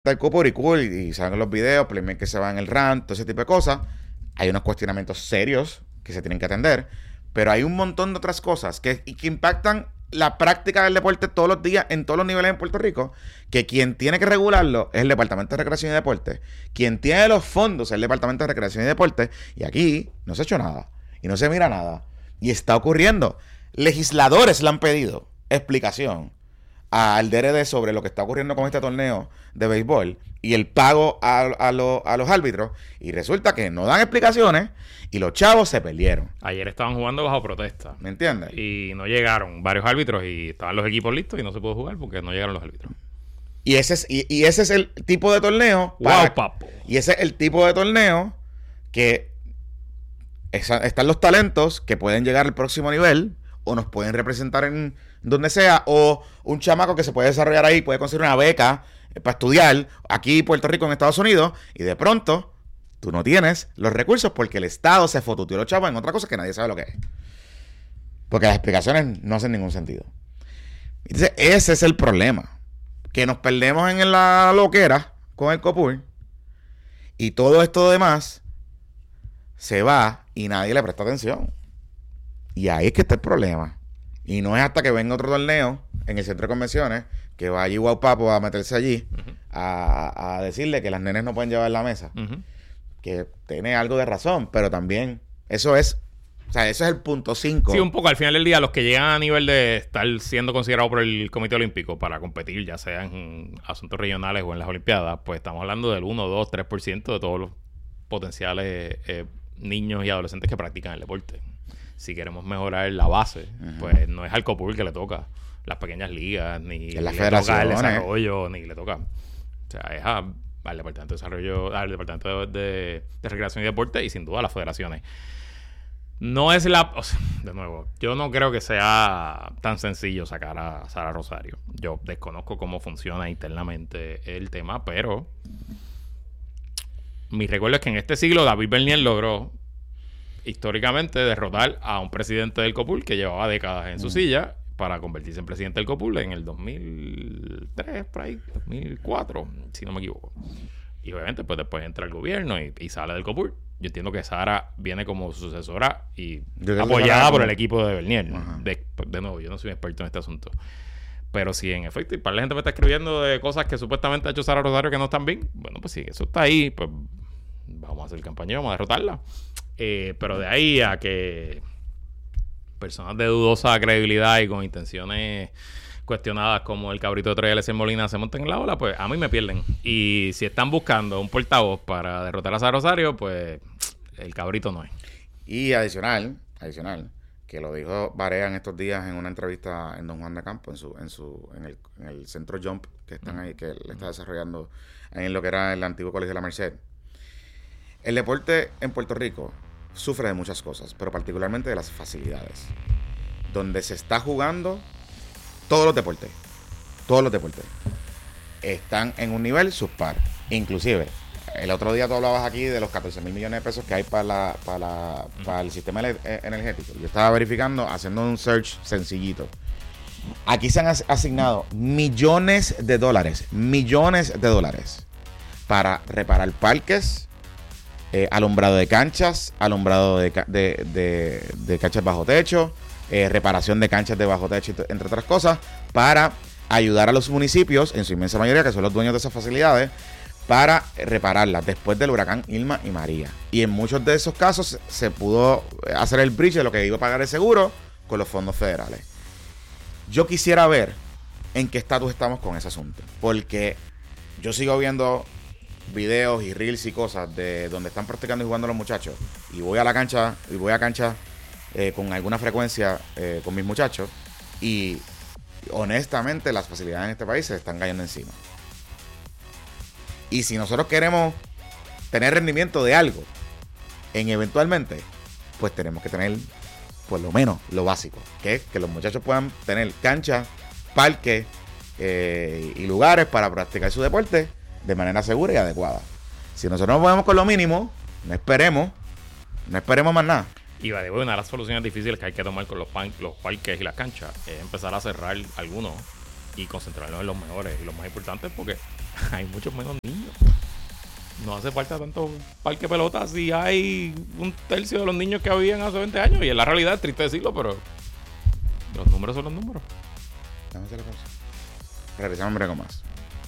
del Cupur y cool, y saben los videos, Playmaker que se va en el rant, todo ese tipo de cosas. Hay unos cuestionamientos serios que se tienen que atender, pero hay un montón de otras cosas que impactan la práctica del deporte todos los días en todos los niveles en Puerto Rico, que quien tiene que regularlo es el Departamento de Recreación y Deporte. Quien tiene los fondos es el Departamento de Recreación y Deporte, y aquí no se ha hecho nada, y no se mira nada, y está ocurriendo. Legisladores le han pedido explicación al DRD sobre lo que está ocurriendo con este torneo de béisbol y el pago a los árbitros, y resulta que no dan explicaciones y los chavos se perdieron. Ayer estaban jugando bajo protesta. ¿Me entiendes? Y no llegaron varios árbitros y estaban los equipos listos y no se pudo jugar porque no llegaron los árbitros. Y ese es el tipo de torneo. ¡Wow, papo! Y ese es el tipo de torneo que están los talentos que pueden llegar al próximo nivel o nos pueden representar en donde sea, o un chamaco que se puede desarrollar ahí, puede conseguir una beca para estudiar aquí en Puerto Rico, en Estados Unidos, y de pronto tú no tienes los recursos porque el Estado se fotuteó a los chavos en otra cosa que nadie sabe lo que es. Porque las explicaciones no hacen ningún sentido. Entonces, ese es el problema. Que nos perdemos en la loquera con el Copur y todo esto demás se va y nadie le presta atención. Y ahí es que está el problema. Y no es hasta que venga otro torneo en el centro de convenciones que va allí Guaupapo a meterse allí a decirle que las nenes no pueden llevar la mesa. Que tiene algo de razón, pero también eso es, o sea, eso es el punto 5. Sí, un poco. Al final del día, los que llegan a nivel de estar siendo considerados por el Comité Olímpico para competir, ya sea en asuntos regionales o en las Olimpiadas, pues estamos hablando del 1, 2, 3% de todos los potenciales niños y adolescentes que practican el deporte. Si queremos mejorar la base, pues no es al Copur que le toca las pequeñas ligas, ni en la le federación, toca el desarrollo, ni le toca. O sea, es al Departamento de Desarrollo, al Departamento de Recreación y Deporte y sin duda a las federaciones. No es o sea, de nuevo, yo no creo que sea tan sencillo sacar a Sara Rosario. Yo desconozco cómo funciona internamente el tema, pero mi recuerdo es que en este siglo David Bernier logró históricamente derrotar a un presidente del COPUL que llevaba décadas en su silla para convertirse en presidente del COPUL en el 2003, por ahí, 2004, si no me equivoco. Y obviamente pues después entra el gobierno y sale del COPUL. Yo entiendo que Sara viene como sucesora y apoyada por el equipo de Bernier. De nuevo, yo no soy un experto en este asunto. Pero si en efecto, y para la gente me está escribiendo de cosas que supuestamente ha hecho Sara Rosario que no están bien, bueno, pues si eso está ahí, pues vamos a hacer campaña, vamos a derrotarla. Pero de ahí a que personas de dudosa credibilidad y con intenciones cuestionadas como el cabrito de Troya Eliezer Molina se monten en la ola, pues a mí me pierden. Y si están buscando un portavoz para derrotar a Sara Rosario, pues el cabrito no es. Y adicional, que lo dijo Barea en estos días en una entrevista en Don Juan de Campo, en el centro Jump que están ahí, que él está desarrollando en lo que era el antiguo Colegio de la Merced. El deporte en Puerto Rico sufre de muchas cosas, pero particularmente de las facilidades. Donde se está jugando todos los deportes están en un nivel subpar. Inclusive, el otro día tú hablabas aquí de los 14,000 millones de pesos que hay para el sistema energético. Yo estaba verificando, haciendo un search sencillito. Aquí se han asignado millones de dólares para reparar parques, alumbrado de canchas, alumbrado de canchas bajo techo, reparación de canchas de bajo techo, entre otras cosas, para ayudar a los municipios, en su inmensa mayoría, que son los dueños de esas facilidades, para repararlas después del huracán Irma y María. Y en muchos de esos casos se pudo hacer el bridge de lo que iba a pagar el seguro con los fondos federales. Yo quisiera ver en qué estatus estamos con ese asunto, porque yo sigo viendo videos y reels y cosas de donde están practicando y jugando los muchachos, y voy a cancha con alguna frecuencia con mis muchachos, y honestamente las facilidades en este país se están cayendo encima. Y si nosotros queremos tener rendimiento de algo eventualmente, pues tenemos que tener por lo menos lo básico, que es que los muchachos puedan tener canchas, parques y lugares para practicar su deporte de manera segura y adecuada. Si nosotros nos movemos con lo mínimo, no esperemos más nada. Y una de las soluciones difíciles que hay que tomar con los parques y las canchas es empezar a cerrar algunos y concentrarnos en los mejores y los más importantes, porque hay muchos menos niños. No hace falta tanto parque pelota si hay un tercio de los niños que habían hace 20 años. Y en la realidad es triste decirlo, pero los números son los números. Vamos a hacer la pausa. Regresamos con más.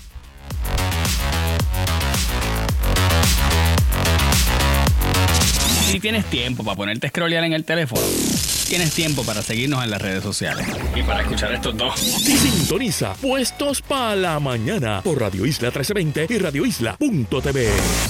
Si tienes tiempo para ponerte a scrollear en el teléfono, tienes tiempo para seguirnos en las redes sociales. Y para escuchar estos dos. Sintoniza Puestos para la Mañana por Radio Isla 1320 y radioisla.tv.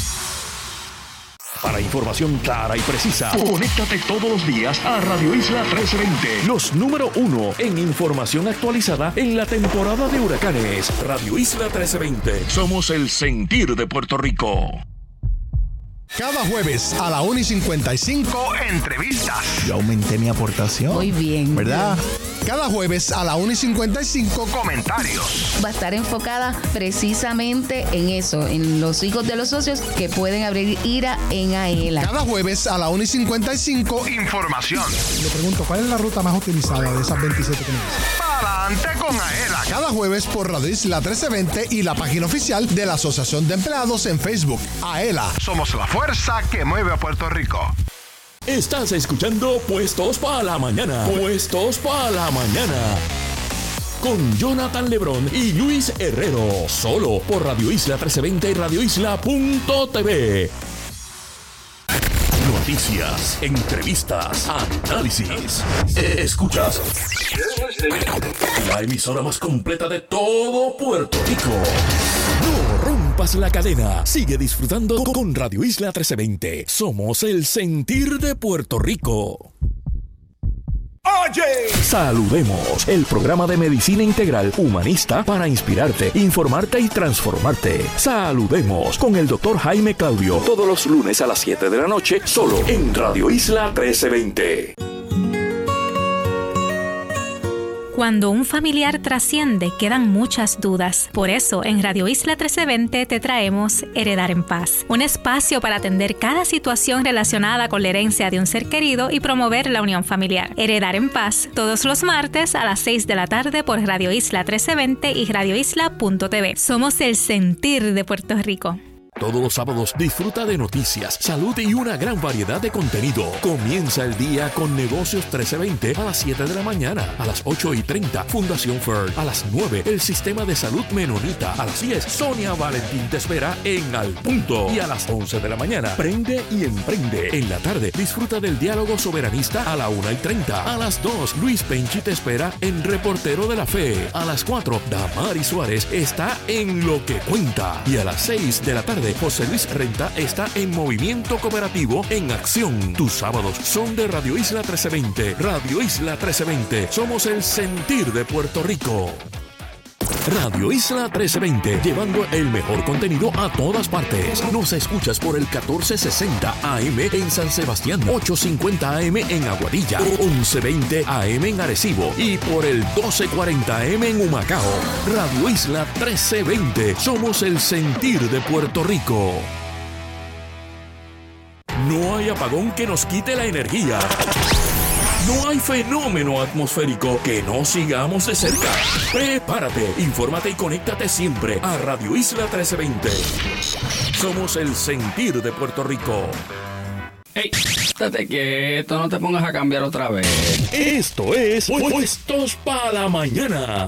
Para información clara y precisa, conéctate todos los días a Radio Isla 1320. Los número 1 en información actualizada en la temporada de huracanes. Radio Isla 1320. Somos el sentir de Puerto Rico. Cada jueves a la 1:55, entrevistas. Yo aumenté mi aportación. Muy bien. ¿Verdad? Cada jueves a la 1:55, comentarios. Va a estar enfocada precisamente en eso, en los hijos de los socios que pueden abrir IRA en AELA. Cada jueves a la 1:55, información. Le pregunto, ¿cuál es la ruta más utilizada de esas 27 que me dicen? Pa'lante con AELA. Cada jueves por Radio Isla 1320 y la página oficial de la Asociación de Empleados en Facebook. AELA. Somos la fuerza que mueve a Puerto Rico. Estás escuchando Puestos para la Mañana. Puestos para la Mañana. Con Jonathan Lebrón y Luis Herrero. Solo por Radio Isla 1320 y radioisla.tv. Noticias, entrevistas, análisis. Escuchas la emisora más completa de todo Puerto Rico. No rompas la cadena. Sigue disfrutando con Radio Isla 1320. Somos el sentir de Puerto Rico. Oye, saludemos, el programa de medicina integral humanista para inspirarte, informarte y transformarte. Saludemos con el Dr. Jaime Claudio, todos los lunes a las 7 de la noche, solo en Radio Isla 1320. Cuando un familiar trasciende, quedan muchas dudas. Por eso, en Radio Isla 1320 te traemos Heredar en Paz, un espacio para atender cada situación relacionada con la herencia de un ser querido y promover la unión familiar. Heredar en Paz, todos los martes a las 6 de la tarde por Radio Isla 1320 y radioisla.tv. Somos el sentir de Puerto Rico. Todos los sábados disfruta de noticias, salud y una gran variedad de contenido. Comienza el día con Negocios 1320 a las 7 de la mañana. A las 8:30, Fundación Ferd. A las 9, el Sistema de Salud Menonita. A las 10, Sonia Valentín te espera en Al Punto. Y a las 11 de la mañana, Prende y Emprende. En la tarde, disfruta del diálogo soberanista a la 1:30. A las 2, Luis Penchi te espera en Reportero de la Fe. A las 4, Damari Suárez está en Lo que Cuenta. Y a las 6 de la tarde, José Luis Renta está en Movimiento Cooperativo en Acción. Tus sábados son de Radio Isla 1320. Radio Isla 1320. Somos el sentir de Puerto Rico. Radio Isla 1320, llevando el mejor contenido a todas partes. Nos escuchas por el 1460 AM en San Sebastián, 850 AM en Aguadilla, 1120 AM en Arecibo y por el 1240 AM en Humacao. Radio Isla 1320, somos el sentir de Puerto Rico. No hay apagón que nos quite la energía. No hay fenómeno atmosférico que no sigamos de cerca. Prepárate, infórmate y conéctate siempre a Radio Isla 1320. Somos el sentir de Puerto Rico. ¡Ey! Estate quieto, no te pongas a cambiar otra vez. Esto es Puestos para la Mañana.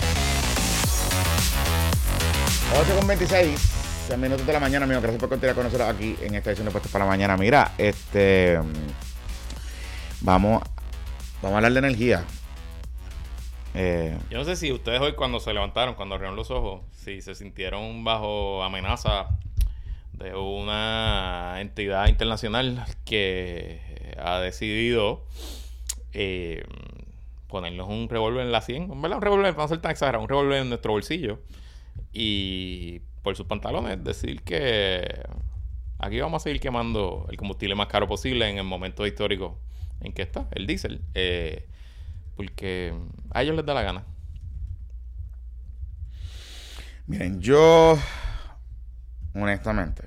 8:26, 6 minutos de la mañana, amigo. Gracias por continuar con nosotros aquí en esta edición de Puestos para la Mañana. Mira, Vamos a hablar de energía. Yo no sé si ustedes hoy cuando se levantaron, cuando abrieron los ojos, si se sintieron bajo amenaza de una entidad internacional que ha decidido ponernos un revólver en la 100. ¿Verdad? Un revólver, vamos a ser tan exagerado, un revólver en nuestro bolsillo. Y por sus pantalones decir que aquí vamos a seguir quemando el combustible más caro posible en el momento histórico en que está, el diésel, porque a ellos les da la gana. Miren, yo honestamente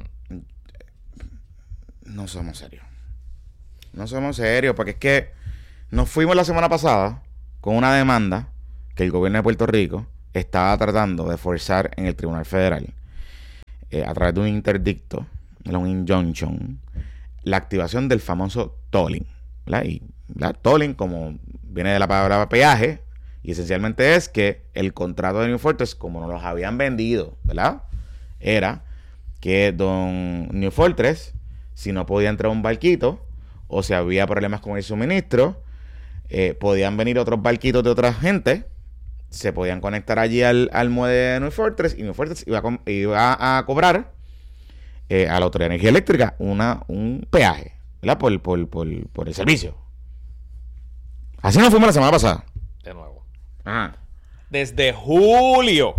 no somos serios. No somos serios, porque es que nos fuimos la semana pasada con una demanda que el gobierno de Puerto Rico estaba tratando de forzar en el Tribunal Federal, a través de un interdicto, un injunction, la activación del famoso tolling, ¿verdad? Y tolling, como viene de la palabra peaje, y esencialmente es que el contrato de New Fortress, como nos los habían vendido, ¿verdad? Era que don New Fortress, si no podía entrar un barquito, o si había problemas con el suministro, podían venir otros barquitos de otra gente, se podían conectar allí al muelle de New Fortress, y New Fortress iba a cobrar a la Autoridad de Energía Eléctrica un peaje, ¿verdad? Por el servicio. Así nos fuimos la semana pasada. De nuevo. Ajá. Desde julio,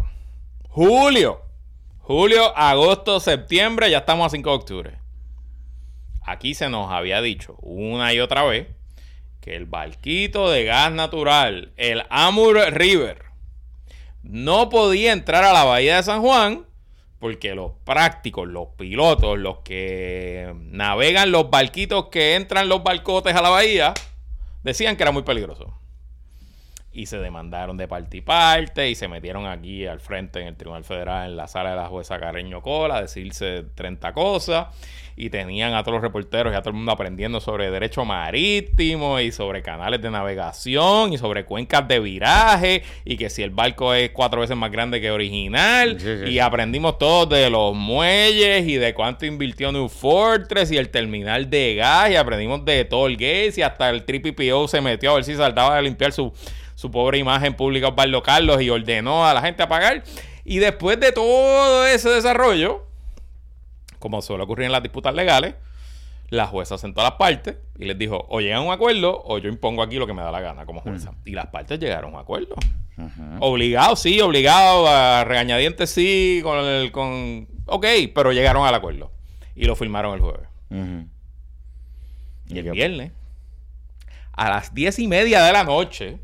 agosto, septiembre, ya estamos a 5 de octubre. Aquí se nos había dicho una y otra vez que el barquito de gas natural, el Amur River, no podía entrar a la bahía de San Juan porque los prácticos, los pilotos, los que navegan los barquitos que entran los barcotes a la bahía, decían que era muy peligroso. Y se demandaron de parte y parte y se metieron aquí al frente en el Tribunal Federal, en la sala de la jueza Carreño Cola, a decirse 30 cosas. Y tenían a todos los reporteros y a todo el mundo aprendiendo sobre derecho marítimo y sobre canales de navegación y sobre cuencas de viraje y que si el barco es 4 veces más grande que original. Sí. Y aprendimos todos de los muelles y de cuánto invirtió New Fortress y el terminal de gas, y aprendimos de toll gates, y hasta el TPPO se metió a ver si saltaba de limpiar su pobre imagen pública Osvaldo Carlos y ordenó a la gente a pagar. Y después de todo ese desarrollo, como suele ocurrir en las disputas legales, la jueza sentó a las partes y les dijo, o llegan a un acuerdo o yo impongo aquí lo que me da la gana como jueza. Y las partes llegaron a un acuerdo. Obligado, sí, obligado, a regañadientes, sí, ok, pero llegaron al acuerdo. Y lo firmaron el jueves. Y el viernes, a las 10:30 de la noche,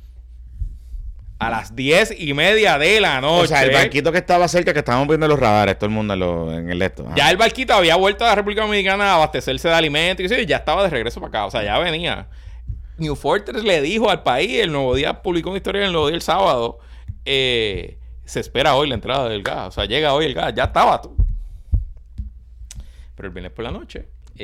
a las 10:30 de la noche. O sea, el barquito que estaba cerca, que estábamos viendo los radares, todo el mundo en el esto. Ya el barquito había vuelto a la República Dominicana a abastecerse de alimentos y ya estaba de regreso para acá. O sea, ya venía. New Fortress le dijo al país, el Nuevo Día publicó una historia en el Nuevo Día el sábado, se espera hoy la entrada del gas. O sea, llega hoy el gas. Ya estaba tú. Pero el viernes por la noche,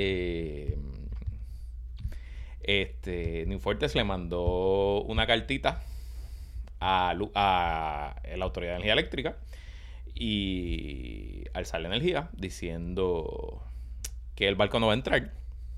New Fortress le mandó una cartita a la Autoridad de Energía Eléctrica y al Sal Energía diciendo que el barco no va a entrar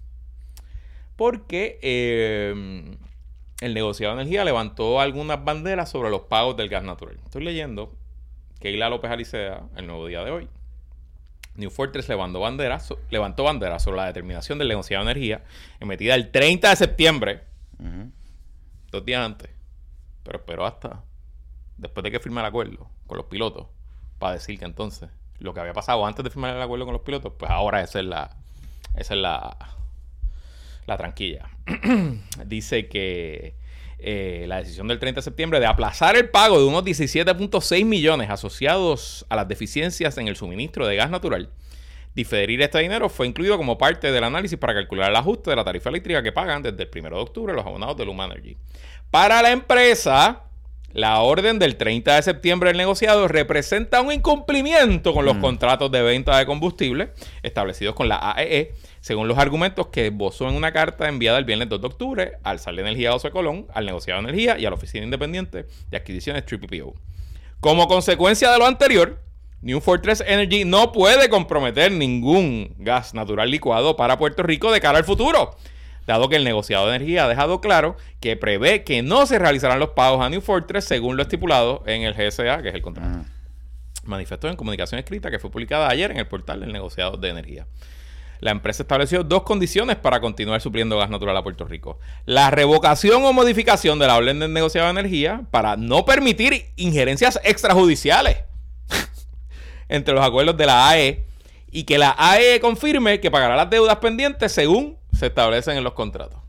porque el negociado de energía levantó algunas banderas sobre los pagos del gas natural. Estoy leyendo que Keila López Alicea, el Nuevo Día de hoy, New Fortress levantó banderas sobre la determinación del negociado de energía emitida el 30 de septiembre, 2 días antes. Pero esperó hasta después de que firme el acuerdo con los pilotos para decir que entonces lo que había pasado antes de firmar el acuerdo con los pilotos, pues ahora esa es la tranquilla. Dice que la decisión del 30 de septiembre de aplazar el pago de unos 17.6 millones asociados a las deficiencias en el suministro de gas natural, diferir este dinero, fue incluido como parte del análisis para calcular el ajuste de la tarifa eléctrica que pagan desde el 1 de octubre los abonados de Luma Energy. Para la empresa, la orden del 30 de septiembre del negociado representa un incumplimiento con los contratos de venta de combustible establecidos con la AEE, según los argumentos que esbozó en una carta enviada el viernes 2 de octubre al Sal de Energía José Colón, al negociado de energía y a la Oficina Independiente de Adquisiciones TPPO. Como consecuencia de lo anterior, New Fortress Energy no puede comprometer ningún gas natural licuado para Puerto Rico de cara al futuro, dado que el negociado de energía ha dejado claro que prevé que no se realizarán los pagos a New Fortress según lo estipulado en el GSA, que es el contrato. Manifestó en comunicación escrita que fue publicada ayer en el portal del negociado de energía. La empresa estableció 2 condiciones para continuar supliendo gas natural a Puerto Rico: la revocación o modificación de la orden del negociado de energía para no permitir injerencias extrajudiciales entre los acuerdos de la AE, y que la AE confirme que pagará las deudas pendientes según se establecen en los contratos.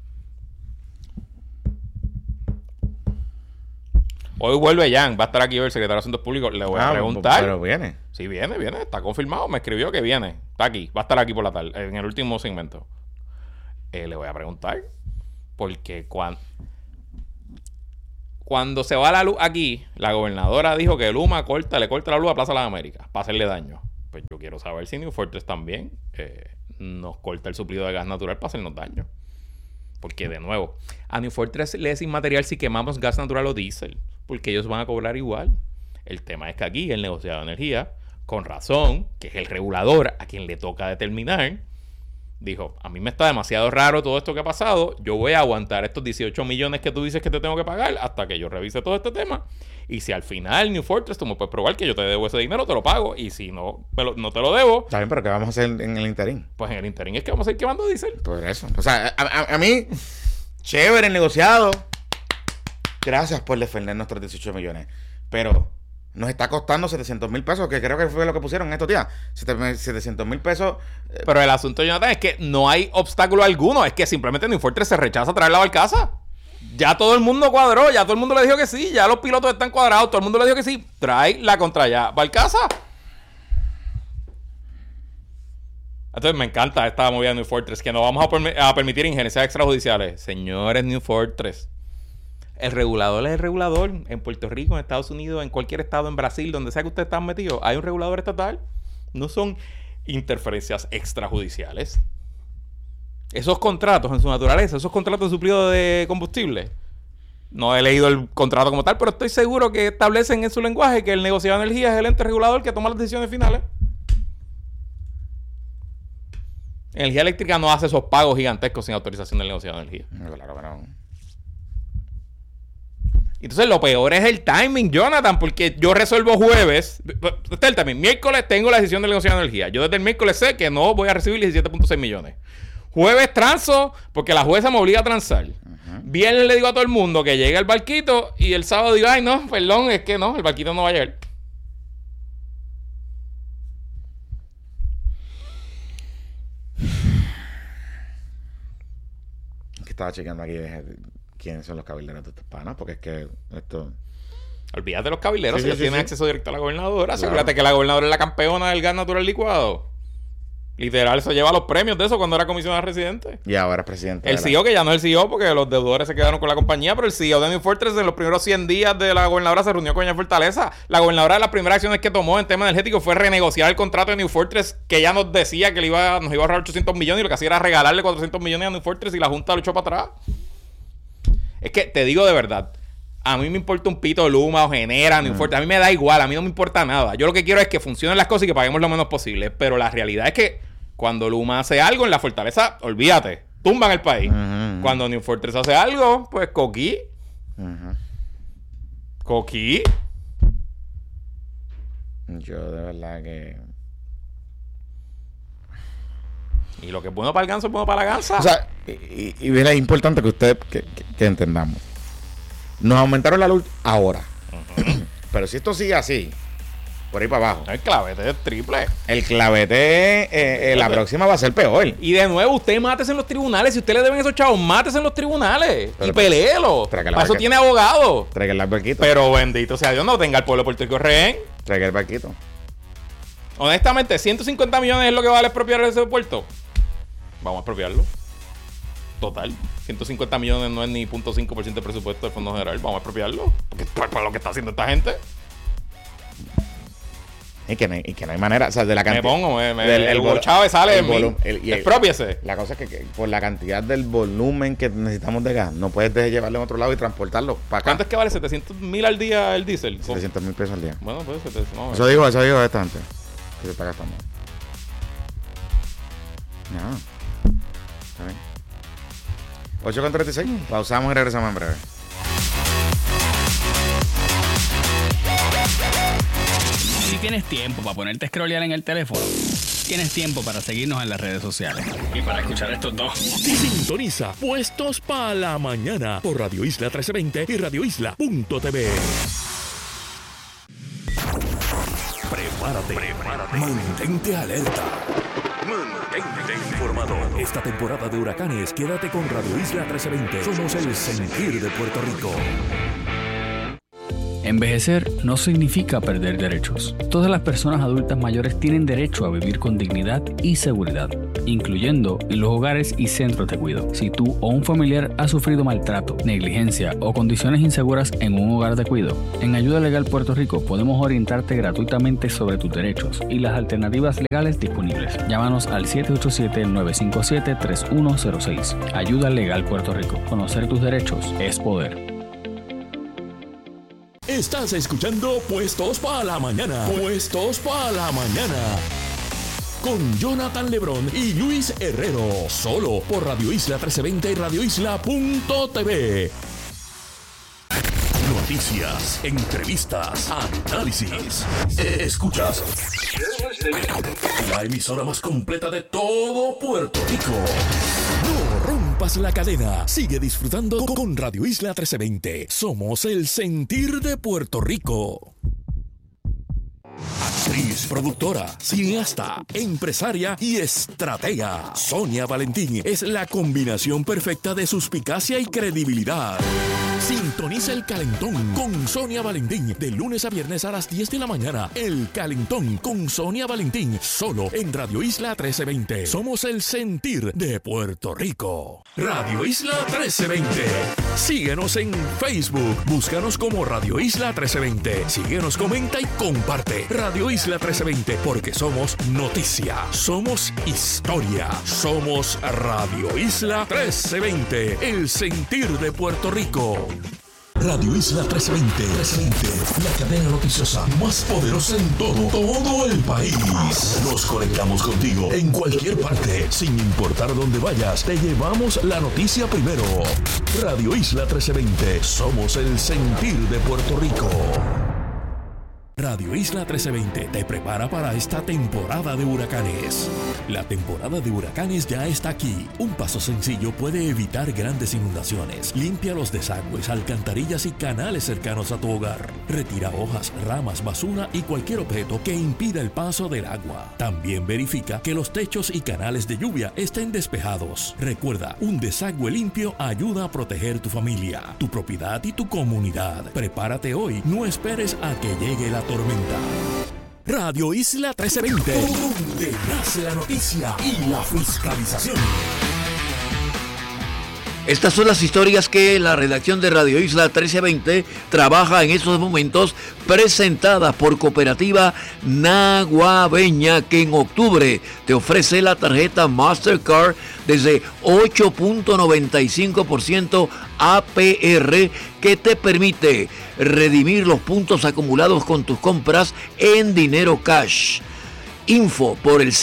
Hoy vuelve Jan, va a estar aquí el secretario de Asuntos Públicos. Le voy a preguntar. Pero viene. Sí, viene, está confirmado. Me escribió que viene. Está aquí, va a estar aquí por la tarde, en el último segmento. Le voy a preguntar, porque cuando se va la luz aquí, la gobernadora dijo que Luma le corta la luz a Plaza Las Américas para hacerle daño. Pues yo quiero saber si New Fortress también nos corta el suplido de gas natural para hacernos daño. Porque, de nuevo, a New Fortress le es inmaterial si quemamos gas natural o diésel, porque ellos van a cobrar igual. El tema es que aquí el negociado de energía, con razón, que es el regulador a quien le toca determinar, dijo, a mí me está demasiado raro todo esto que ha pasado, yo voy a aguantar estos 18 millones que tú dices que te tengo que pagar hasta que yo revise todo este tema. Y si al final New Fortress tú me puedes probar que yo te debo ese dinero, te lo pago. Y si no, no te lo debo... Está bien, pero ¿qué vamos a hacer en el interín? Pues en el interín es que vamos a ir quemando diésel. Por eso. O sea, a mí, chévere el negociado. Gracias por defender nuestros 18 millones. Pero nos está costando 700 mil pesos, que creo que fue lo que pusieron en estos días. 700 mil pesos. Pero el asunto, Jonathan, es que no hay obstáculo alguno. Es que simplemente New Fortress se rechaza a traer la barcaza. Ya todo el mundo cuadró, ya todo el mundo le dijo que sí, ya los pilotos están cuadrados, todo el mundo le dijo que sí. Trae la contra ya barcaza. Entonces me encanta esta movida de New Fortress, que no vamos a permitir injerencias extrajudiciales. Señores New Fortress, el regulador es el regulador. En Puerto Rico, en Estados Unidos, en cualquier estado, en Brasil, donde sea que ustedes están metidos, hay un regulador estatal. No son interferencias extrajudiciales. Esos contratos en su naturaleza, esos contratos de suplido de combustible, no he leído el contrato como tal, pero estoy seguro que establecen en su lenguaje que el negociado de energía es el ente regulador que toma las decisiones finales. Energía Eléctrica no hace esos pagos gigantescos sin autorización del negociado de energía. Claro que no. Entonces lo peor es el timing, Jonathan, porque yo resuelvo jueves. Este es el timing. Miércoles tengo la decisión del negociado de energía. Yo desde el miércoles sé que no voy a recibir 17.6 millones. Jueves transo porque la jueza me obliga a transar. Viernes le digo a todo el mundo que llegue el barquito y el sábado digo, ay no, perdón, es que no, el barquito no va a llegar. Que estaba chequeando aquí quiénes son los cabilderos de estos panas, porque es que esto... Olvídate de los cabilderos, Sí, ellos sí, tienen sí. acceso directo a la gobernadora. Claro. Asegúrate que la gobernadora es la campeona del gas natural licuado. Literal, se lleva los premios de eso cuando era comisionada residente. Y ahora es presidente. El CEO, que ya no es el CEO porque los deudores se quedaron con la compañía, pero el CEO de New Fortress en los primeros 100 días de la gobernadora se reunió con Doña Fortaleza. La gobernadora, de las primeras acciones que tomó en tema energético fue renegociar el contrato de New Fortress, que ella nos decía que nos iba a ahorrar 800 millones y lo que hacía era regalarle 400 millones a New Fortress y la Junta lo echó para atrás. Es que te digo de verdad, a mí me importa un pito Luma o Genera, New Fortress, a mí me da igual, a mí no me importa nada. Yo lo que quiero es que funcionen las cosas y que paguemos lo menos posible, pero la realidad es que cuando Luma hace algo en la Fortaleza, olvídate, tumban el país. Cuando New Fortress hace algo, pues coquí. Coquí. Yo de verdad que... Y lo que es bueno para el ganso es bueno para la gansa. O sea, y mira, es importante que usted que entendamos. Nos aumentaron la luz ahora. Pero si esto sigue así, por ahí para abajo, El clavete es triple. el clavete la próxima va a ser peor. Y de nuevo, usted mátese en los tribunales. Si usted le deben esos chavos, mátese en los tribunales. Pero, y peleelo. pero que la Para eso barca- tiene abogado. Traiga el barquito. Pero bendito sea Dios, no tenga el pueblo de Puerto Rico rehén. Traiga el barquito. Honestamente, 150 millones es lo que vale expropiar ese puerto. Vamos a expropiarlo. Total. 150 millones no es ni 0.5% del presupuesto del Fondo General. Vamos a expropiarlo. Porque para lo que está haciendo esta gente. Y que no hay manera, o sea, de la Me cantidad. pongo, el vol- Chávez sale el de mí. volum- el- Expropiese. La cosa es que por la cantidad del volumen que necesitamos de gas, no puedes llevarlo a otro lado y transportarlo para acá. ¿Cuánto es que vale? 700,000 al día el diésel. 700 mil pesos al día. Bueno, pues 700. Vamos a Eso ver. digo esta gente. Que se está gastando. No. Está bien. 8:36. Pausamos y regresamos en breve. Si tienes tiempo para ponerte a scrollear en el teléfono, tienes tiempo para seguirnos en las redes sociales. Y para escuchar estos dos. Sintoniza Puestos para la Mañana por Radio Isla 1320 y radioisla.tv. Prepárate. Mantente alerta. Mantente informado. Esta temporada de huracanes, quédate con Radio Isla 1320. Somos el sentir de Puerto Rico. Envejecer no significa perder derechos. Todas las personas adultas mayores tienen derecho a vivir con dignidad y seguridad. incluyendo en los hogares y centros de cuidado. Si tú o un familiar ha sufrido maltrato, negligencia o condiciones inseguras en un hogar de cuidado, en Ayuda Legal Puerto Rico podemos orientarte gratuitamente sobre tus derechos y las alternativas legales disponibles. Llámanos al 787-957-3106. Ayuda Legal Puerto Rico. Conocer tus derechos es poder. Estás escuchando Puestos para la Mañana. Puestos para la Mañana. Con Jonathan Lebrón y Luis Herrero. Solo por Radio Isla 1320 y radioisla.tv. Noticias, entrevistas, análisis. Escuchas la emisora más completa de todo Puerto Rico. No rompas la cadena. Sigue disfrutando con Radio Isla 1320. Somos el sentir de Puerto Rico. Actriz, productora, cineasta, empresaria y estratega. Sonia Valentín es la combinación perfecta de suspicacia y credibilidad. Sintoniza El Calentón con Sonia Valentín de lunes a viernes a las 10 de la mañana. El Calentón con Sonia Valentín, solo en Radio Isla 1320. Somos el sentir de Puerto Rico. Radio Isla 1320. Síguenos en Facebook. Búscanos como Radio Isla 1320. Síguenos, comenta y comparte. Radio Isla 1320, porque somos noticia, somos historia, somos Radio Isla 1320, el sentir de Puerto Rico. Radio Isla 1320, la cadena noticiosa más poderosa en todo el país. Nos conectamos contigo en cualquier parte, sin importar dónde vayas. Te llevamos la noticia primero. Radio Isla 1320, somos el sentir de Puerto Rico. Radio Isla 1320 te prepara para esta temporada de huracanes. La temporada de huracanes ya está aquí. Un paso sencillo puede evitar grandes inundaciones. Limpia los desagües, alcantarillas y canales cercanos a tu hogar. Retira hojas, ramas, basura y cualquier objeto que impida el paso del agua. También verifica que los techos y canales de lluvia estén despejados. Recuerda, un desagüe limpio ayuda a proteger tu familia, tu propiedad y tu comunidad. Prepárate hoy, no esperes a que llegue la tormenta. Radio Isla 1320, donde nace la noticia y la fiscalización. Estas son las historias que la redacción de Radio Isla 1320 trabaja en estos momentos, presentadas por Cooperativa Naguabeña, que en octubre te ofrece la tarjeta Mastercard desde 8.95% APR, que te permite redimir los puntos acumulados con tus compras en dinero cash. Info por el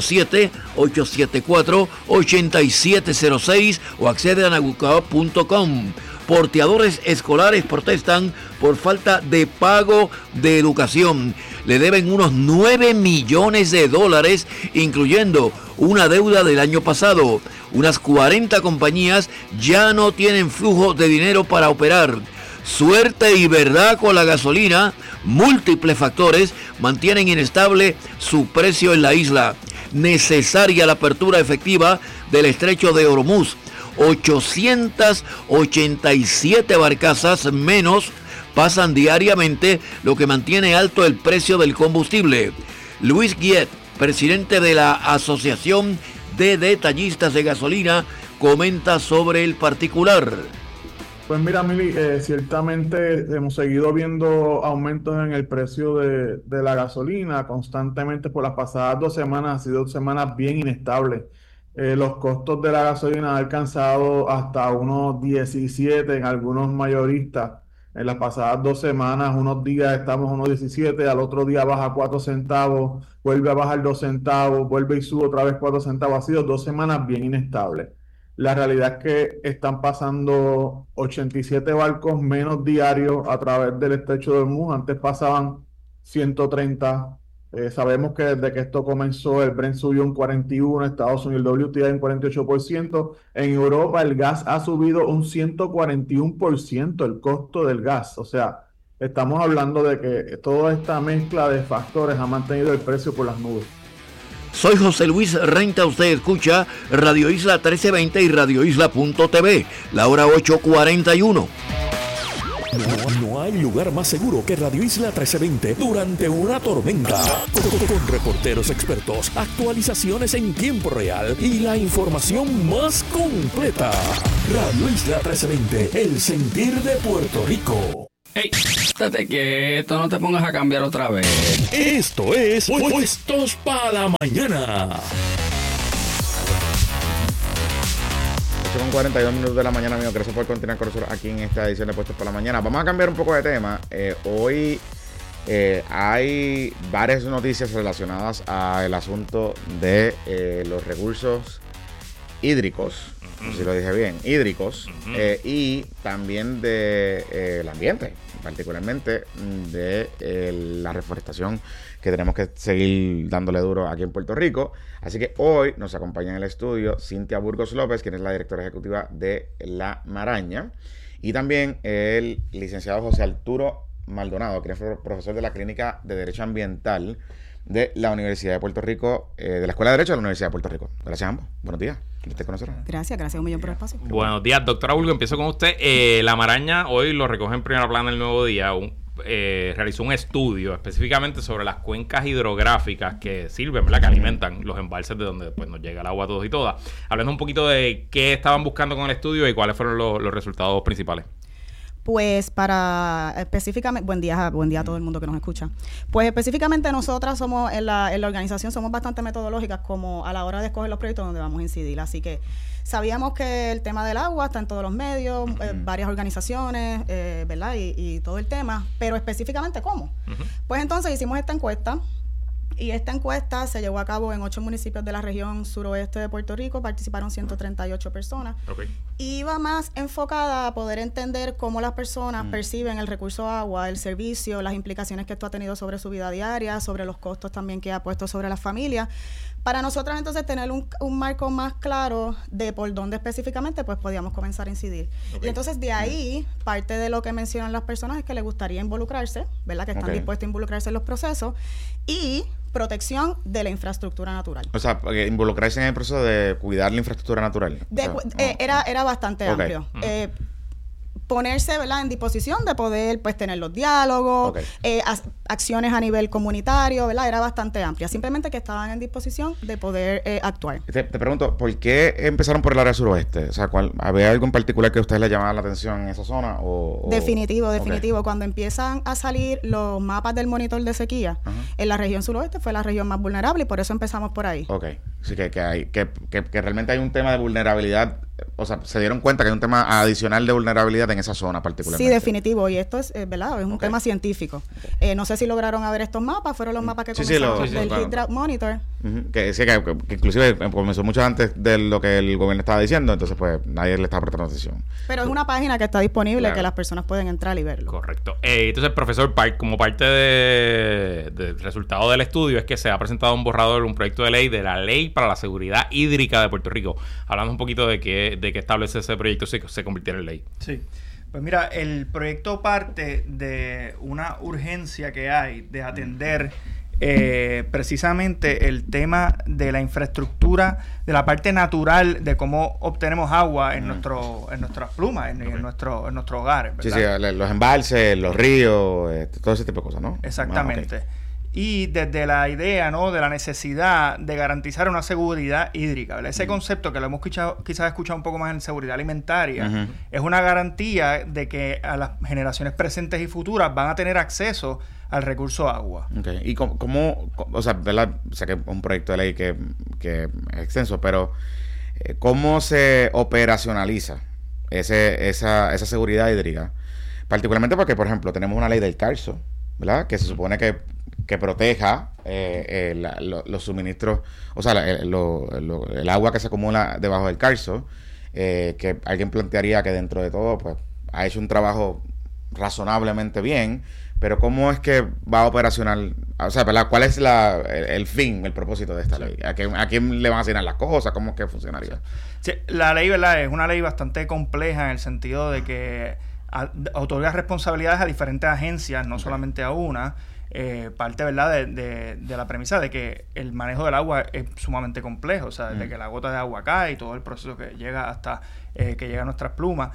787-874-8706 o accede a nagucao.com. Porteadores escolares protestan por falta de pago de educación. Le deben unos $9 millones, incluyendo una deuda del año pasado. Unas 40 compañías ya no tienen flujo de dinero para operar. Suerte y verdad con la gasolina, múltiples factores mantienen inestable su precio en la isla. Necesaria la apertura efectiva del estrecho de Hormuz. 887 barcazas menos pasan diariamente, lo que mantiene alto el precio del combustible. Luis Guiet, presidente de la Asociación de Detallistas de Gasolina, comenta sobre el particular. Pues mira, Mili, ciertamente hemos seguido viendo aumentos en el precio de la gasolina constantemente por las pasadas 2 semanas. Han sido 2 semanas bien inestables. Los costos de la gasolina han alcanzado hasta unos 17 en algunos mayoristas. En las pasadas 2 semanas, unos días estamos a unos 17, al otro día baja 4 centavos, vuelve a bajar 2 centavos, vuelve y sube otra vez 4 centavos. Ha sido 2 semanas bien inestables. La realidad es que están pasando 87 barcos menos diarios a través del estrecho de Hormuz. Antes pasaban 130. Sabemos que desde que esto comenzó, el Brent subió un 41%, Estados Unidos el WTI un 48%. En Europa el gas ha subido un 141%, el costo del gas. O sea, estamos hablando de que toda esta mezcla de factores ha mantenido el precio por las nubes. Soy José Luis Renta, usted escucha Radio Isla 1320 y radioisla.tv, la hora 8:41. No hay lugar más seguro que Radio Isla 1320 durante una tormenta. Con reporteros expertos, actualizaciones en tiempo real y la información más completa. Radio Isla 1320, el sentir de Puerto Rico. ¡Ey! Estate quieto, no te pongas a cambiar otra vez. Esto es Puestos para la Mañana. 8:42 minutos de la mañana, amigos. Gracias por continuar con nosotros aquí en esta edición de Puestos para la Mañana. Vamos a cambiar un poco de tema. Hoy hay varias noticias relacionadas al asunto de los recursos hídricos, si lo dije bien, hídricos, y también del ambiente, particularmente de la reforestación que tenemos que seguir dándole duro aquí en Puerto Rico. Así que hoy nos acompaña en el estudio Cintia Burgos López, quien es la directora ejecutiva de La Maraña, y también el licenciado José Arturo Maldonado, quien es profesor de la Clínica de Derecho Ambiental de la Universidad de Puerto Rico, de la Escuela de Derecho de la Universidad de Puerto Rico. Gracias a ambos. Buenos días. Gracias un millón por el espacio. Buenos días, doctora Burgos. Empiezo con usted. La Maraña hoy lo recoge en primera plana el Nuevo Día. Realizó un estudio específicamente sobre las cuencas hidrográficas que sirven, ¿verdad? Que alimentan los embalses de donde después nos llega el agua a todos y todas. Hablando un poquito de qué estaban buscando con el estudio y cuáles fueron los resultados principales. Pues para específicamente, buen día a todo el mundo que nos escucha. Pues específicamente nosotras somos en la organización somos bastante metodológicas como a la hora de escoger los proyectos donde vamos a incidir. Así que sabíamos que el tema del agua está en todos los medios, varias organizaciones, ¿verdad? Y todo el tema, pero específicamente ¿cómo? Pues entonces hicimos esta encuesta. Y esta encuesta se llevó a cabo en 8 municipios de la región suroeste de Puerto Rico. Participaron 138 personas. Okay. Iba más enfocada a poder entender cómo las personas perciben el recurso agua, el servicio, las implicaciones que esto ha tenido sobre su vida diaria, sobre los costos también que ha puesto sobre las familias. Para nosotros entonces tener un marco más claro de por dónde específicamente pues podíamos comenzar a incidir. Okay. Y entonces de ahí, parte de lo que mencionan las personas es que les gustaría involucrarse, ¿verdad? Que están dispuestos a involucrarse en los procesos y protección de la infraestructura natural. O sea, involucrarse en el proceso de cuidar la infraestructura natural. Era bastante amplio. Ponerse, ¿verdad?, en disposición de poder pues tener los diálogos, acciones a nivel comunitario, ¿verdad? Era bastante amplia. Simplemente que estaban en disposición de poder actuar. Te pregunto, ¿por qué empezaron por el área suroeste? O sea, ¿había algo en particular que a ustedes les llamaba la atención en esa zona? Definitivo. Cuando empiezan a salir los mapas del monitor de sequía, en la región suroeste fue la región más vulnerable y por eso empezamos por ahí. Así que realmente hay un tema de vulnerabilidad. O sea, se dieron cuenta que hay un tema adicional de vulnerabilidad en esa zona particularmente. Sí, definitivo. Y esto es, ¿verdad? Es un tema científico. No sé si lograron ver estos mapas. Fueron los mapas que comenzamos del Heat Drought Monitor. Que decía que inclusive comenzó mucho antes de lo que el gobierno estaba diciendo. Entonces, pues, nadie le estaba prestando atención. Pero es una página que está disponible, que las personas pueden entrar y verlo. Correcto. Entonces, profesor, como parte del resultado del estudio es que se ha presentado un proyecto de ley de la Ley para la Seguridad Hídrica de Puerto Rico. Hablando un poquito de que establece ese proyecto si se convirtiera en ley. Sí. Pues mira, el proyecto parte de una urgencia que hay de atender precisamente el tema de la infraestructura, de la parte natural de cómo obtenemos agua en nuestras plumas, en nuestros hogares, ¿verdad? Sí, los embalses, los ríos, todo ese tipo de cosas, ¿no? Exactamente. Y desde la idea, ¿no?, de la necesidad de garantizar una seguridad hídrica, ¿verdad? Ese concepto que lo hemos quizás escuchado un poco más en seguridad alimentaria, es una garantía de que a las generaciones presentes y futuras van a tener acceso al recurso agua. ¿Y cómo o sea, ¿verdad? O sea, que es un proyecto de ley que es extenso, pero ¿cómo se operacionaliza esa seguridad hídrica? Particularmente porque, por ejemplo, tenemos una ley del CARSO, ¿verdad? Que se supone que proteja los suministros, o sea, el agua que se acumula debajo del CARSO, que alguien plantearía que dentro de todo, pues, ha hecho un trabajo razonablemente bien, pero ¿cómo es que va a operacional? O sea, ¿verdad? ¿Cuál es el fin, el propósito de esta ley? ¿A quién le van a asignar las cosas? ¿Cómo es que funcionaría? Sí, la ley, ¿verdad?, es una ley bastante compleja en el sentido de que otorga responsabilidades a diferentes agencias, no solamente a una. parte, ¿verdad?, de la premisa de que el manejo del agua es sumamente complejo, o sea, desde que la gota de agua cae y todo el proceso que llega hasta que llega a nuestras plumas.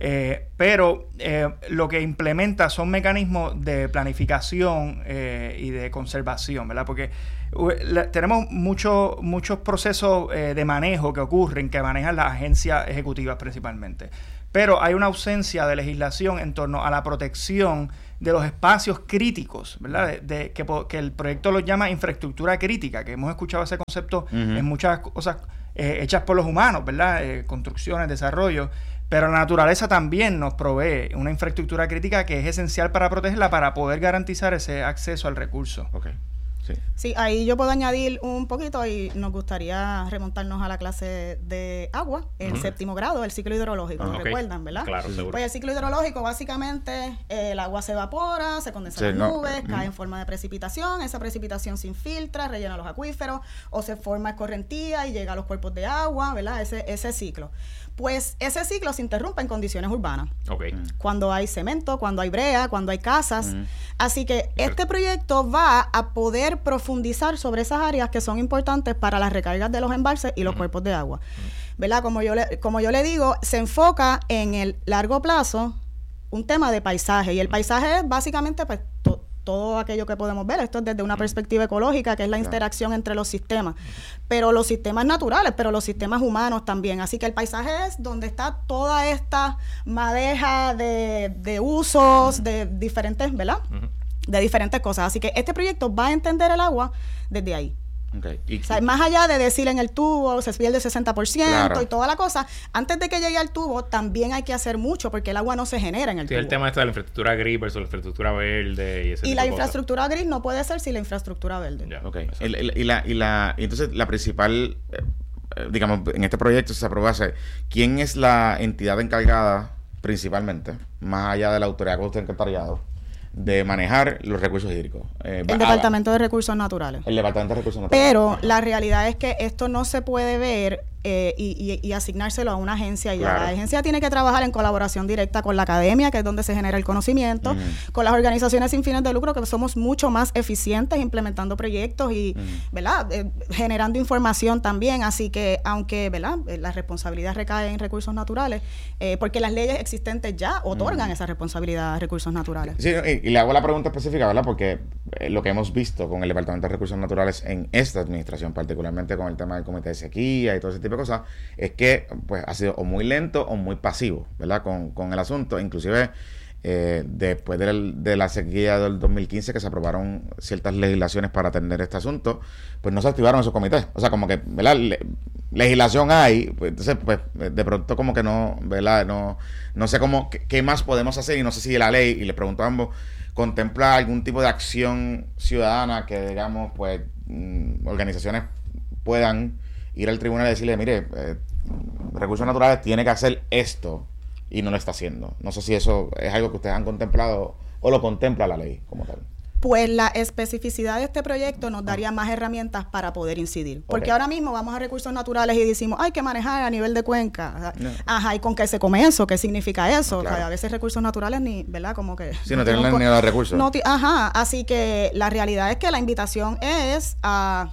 Pero lo que implementa son mecanismos de planificación y de conservación, ¿verdad? Porque tenemos muchos procesos de manejo que ocurren, que manejan las agencias ejecutivas principalmente. Pero hay una ausencia de legislación en torno a la protección de los espacios críticos, ¿verdad? Que el proyecto lo llama infraestructura crítica, que hemos escuchado ese concepto en muchas cosas hechas por los humanos, ¿verdad? Construcciones, desarrollo. Pero la naturaleza también nos provee una infraestructura crítica que es esencial para protegerla, para poder garantizar ese acceso al recurso. Okay. Sí, ahí yo puedo añadir un poquito y nos gustaría remontarnos a la clase de agua, el séptimo grado, el ciclo hidrológico, ¿lo recuerdan, verdad? Claro, seguro. Pues el ciclo hidrológico, básicamente, el agua se evapora, se condensa en las nubes, cae en forma de precipitación, esa precipitación se infiltra, rellena los acuíferos, o se forma escorrentía y llega a los cuerpos de agua, ¿verdad? Ese ciclo. Pues ese ciclo se interrumpe en condiciones urbanas. Cuando hay cemento, cuando hay brea, cuando hay casas. Así que este proyecto va a poder profundizar sobre esas áreas que son importantes para las recargas de los embalses y los cuerpos de agua. ¿Verdad? Como yo le digo, se enfoca en el largo plazo un tema de paisaje. Y el paisaje es básicamente pues, todo aquello que podemos ver. Esto es desde una perspectiva ecológica, que es la interacción entre los sistemas. Pero los sistemas naturales, pero los sistemas humanos también. Así que el paisaje es donde está toda esta madeja de usos, de diferentes, ¿verdad? De diferentes cosas. Así que este proyecto va a entender el agua desde ahí. O sea, más allá de decir en el tubo se pierde el 60% y toda la cosa, antes de que llegue al tubo también hay que hacer mucho porque el agua no se genera en el tubo. El tema está de la infraestructura gris versus la infraestructura verde y ese tipo la de infraestructura gris no puede ser sin la infraestructura verde. Entonces la principal, digamos, en este proyecto se aprueba ¿quién es la entidad encargada principalmente, más allá de la autoridad que usted ha encargado, de manejar los recursos hídricos? El Departamento de Recursos Naturales. El Departamento de Recursos Naturales. Pero la realidad es que esto no se puede ver y asignárselo a una agencia. Y la agencia tiene que trabajar en colaboración directa con la academia, que es donde se genera el conocimiento, con las organizaciones sin fines de lucro, que somos mucho más eficientes implementando proyectos y, ¿verdad? Generando información también. Así que, aunque, ¿verdad? La responsabilidad recae en recursos naturales, porque las leyes existentes ya otorgan esa responsabilidad a recursos naturales. Sí, y le hago la pregunta específica, ¿verdad? Porque lo que hemos visto con el Departamento de Recursos Naturales en esta administración, particularmente con el tema del comité de sequía y todo ese tipo de cosas, es que pues ha sido o muy lento o muy pasivo, ¿verdad? Con el asunto. Inclusive después de la sequía del 2015, que se aprobaron ciertas legislaciones para atender este asunto, pues no se activaron esos comités. O sea, como que, ¿verdad? Legislación hay, pues, entonces pues de pronto como que no, ¿verdad? No sé cómo, qué más podemos hacer, y no sé si la ley, y le pregunto a ambos, contempla algún tipo de acción ciudadana que, digamos, pues organizaciones puedan ir al tribunal y decirle, mire, Recursos Naturales tiene que hacer esto y no lo está haciendo. No sé si eso es algo que ustedes han contemplado o lo contempla la ley como tal. Pues la especificidad de este proyecto nos daría más herramientas para poder incidir. Porque ahora mismo vamos a Recursos Naturales y decimos, hay que manejar a nivel de cuenca. ¿Y con qué se come eso? ¿Qué significa eso? O sea, a veces Recursos Naturales ni, ¿verdad? Como que... Sí, no tienen ni los recursos. Así que la realidad es que la invitación es a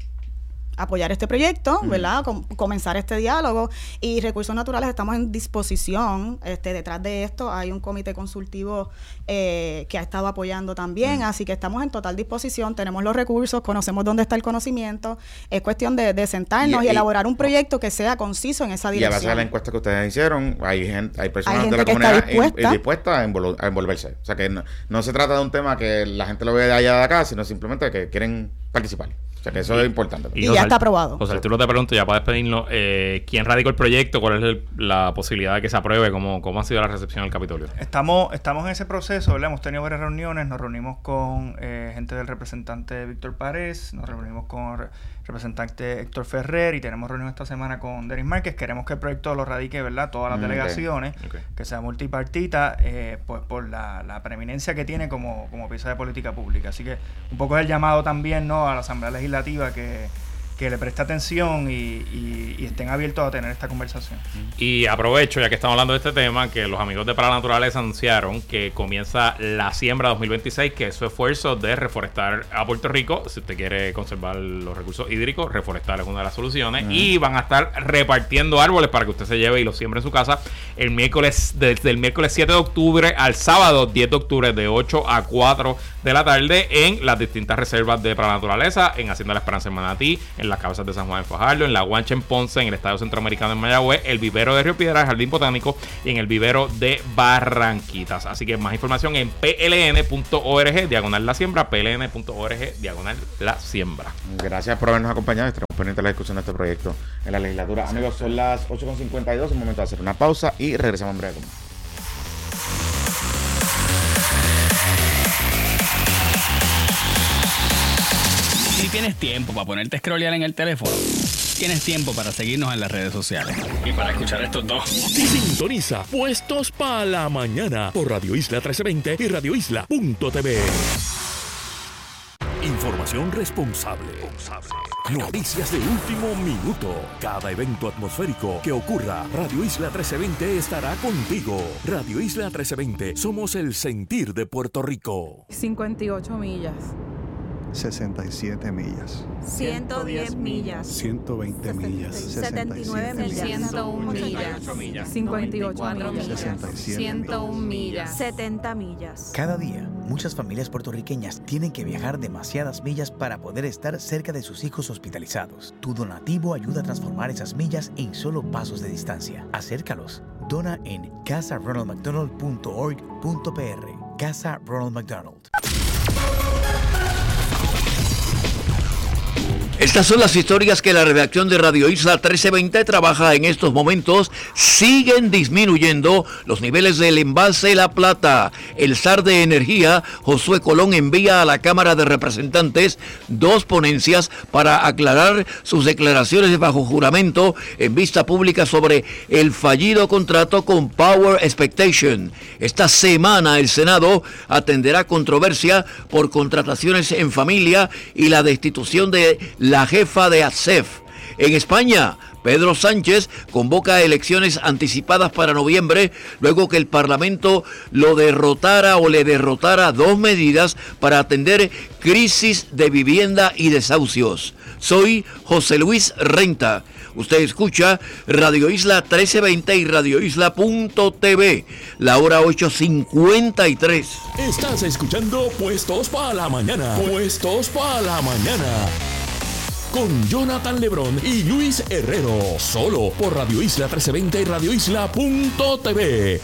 apoyar este proyecto, ¿verdad? Comenzar este diálogo, y Recursos Naturales estamos en disposición. Detrás de esto hay un comité consultivo que ha estado apoyando también, así que estamos en total disposición, tenemos los recursos, conocemos dónde está el conocimiento, es cuestión de sentarnos y elaborar un proyecto que sea conciso en esa dirección. Y a base de la encuesta que ustedes hicieron, hay personas de la comunidad dispuestas a envolverse. O sea, que no se trata de un tema que la gente lo ve de allá de acá, sino simplemente que quieren participar. O sea, que eso es importante. Y ya está aprobado. José Arturo, te pregunto, ya para despedirnos, ¿quién radicó el proyecto? ¿Cuál es la posibilidad de que se apruebe? ¿Cómo ha sido la recepción al Capitolio? Estamos en ese proceso, ¿verdad? Hemos tenido varias reuniones, nos reunimos con gente del representante Víctor Párez, nos reunimos con el representante Héctor Ferrer, y tenemos reunión esta semana con Denis Márquez. Queremos que el proyecto lo radique, ¿verdad? Todas las delegaciones, que sea multipartita, pues por la preeminencia que tiene como pieza de política pública. Así que un poco es el llamado también, ¿no?, a la Asamblea Legislativa que que le preste atención y estén abiertos a tener esta conversación. Y aprovecho, ya que estamos hablando de este tema, que los amigos de Para la Naturaleza anunciaron que comienza la siembra 2026, que es su esfuerzo de reforestar a Puerto Rico. Si usted quiere conservar los recursos hídricos, reforestar es una de las soluciones. Y van a estar repartiendo árboles para que usted se lleve y los siembre en su casa el miércoles, desde el miércoles 7 de octubre al sábado 10 de octubre, de 8 a 4 de la tarde, en las distintas reservas de Para la Naturaleza, en Hacienda La Esperanza en Manatí, en las Cabezas de San Juan en Fajardo, en la Guancha en Ponce, en el Estadio Centroamericano en Mayagüez, el vivero de Río Piedras, el Jardín Botánico y en el vivero de Barranquitas. Así que más información en pln.org/la siembra, pln.org/la siembra. Gracias por habernos acompañado. Estaremos pendientes de la discusión de este proyecto en la legislatura. Amigos, son las 8:52, es momento de hacer una pausa y regresamos en breve. Si tienes tiempo para ponerte a scrollear en el teléfono, tienes tiempo para seguirnos en las redes sociales y para escuchar estos dos. Sintoniza Puestos para la Mañana por Radio Isla 1320 y radioisla.tv. Información responsable. Noticias de último minuto. Cada evento atmosférico que ocurra, Radio Isla 1320 estará contigo. Radio Isla 1320, somos el sentir de Puerto Rico. 58 millas. 67 millas. 110 millas. 120 millas. 79 millas. 101 millas. 58 millas. 101 millas. 70 millas. Cada día, muchas familias puertorriqueñas tienen que viajar demasiadas millas para poder estar cerca de sus hijos hospitalizados. Tu donativo ayuda a transformar esas millas en solo pasos de distancia. Acércalos. Dona en casaronaldmcdonald.org.pr. Casa Ronald McDonald. Estas son las historias que la redacción de Radio Isla 1320 trabaja en estos momentos. Siguen disminuyendo los niveles del embalse La Plata. El zar de energía, Josué Colón, envía a la Cámara de Representantes 2 ponencias para aclarar sus declaraciones bajo juramento en vista pública sobre el fallido contrato con Power Expectation. Esta semana el Senado atenderá controversia por contrataciones en familia y la destitución de la jefa de ASEF. En España, Pedro Sánchez convoca elecciones anticipadas para noviembre luego que el Parlamento le derrotara 2 medidas para atender crisis de vivienda y desahucios. Soy José Luis Renta. Usted escucha Radio Isla 1320 y radioisla.tv. La hora 8:53. Estás escuchando Puestos para la Mañana. Puestos para la Mañana. Con Jonathan Lebrón y Luis Herrero. Solo por Radio Isla 1320 y radioisla.tv.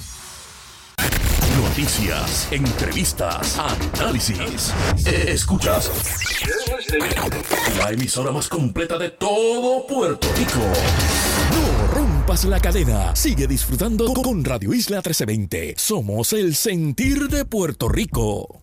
Noticias, entrevistas, análisis. Escuchas la emisora más completa de todo Puerto Rico. No rompas la cadena. Sigue disfrutando con Radio Isla 1320. Somos el sentir de Puerto Rico.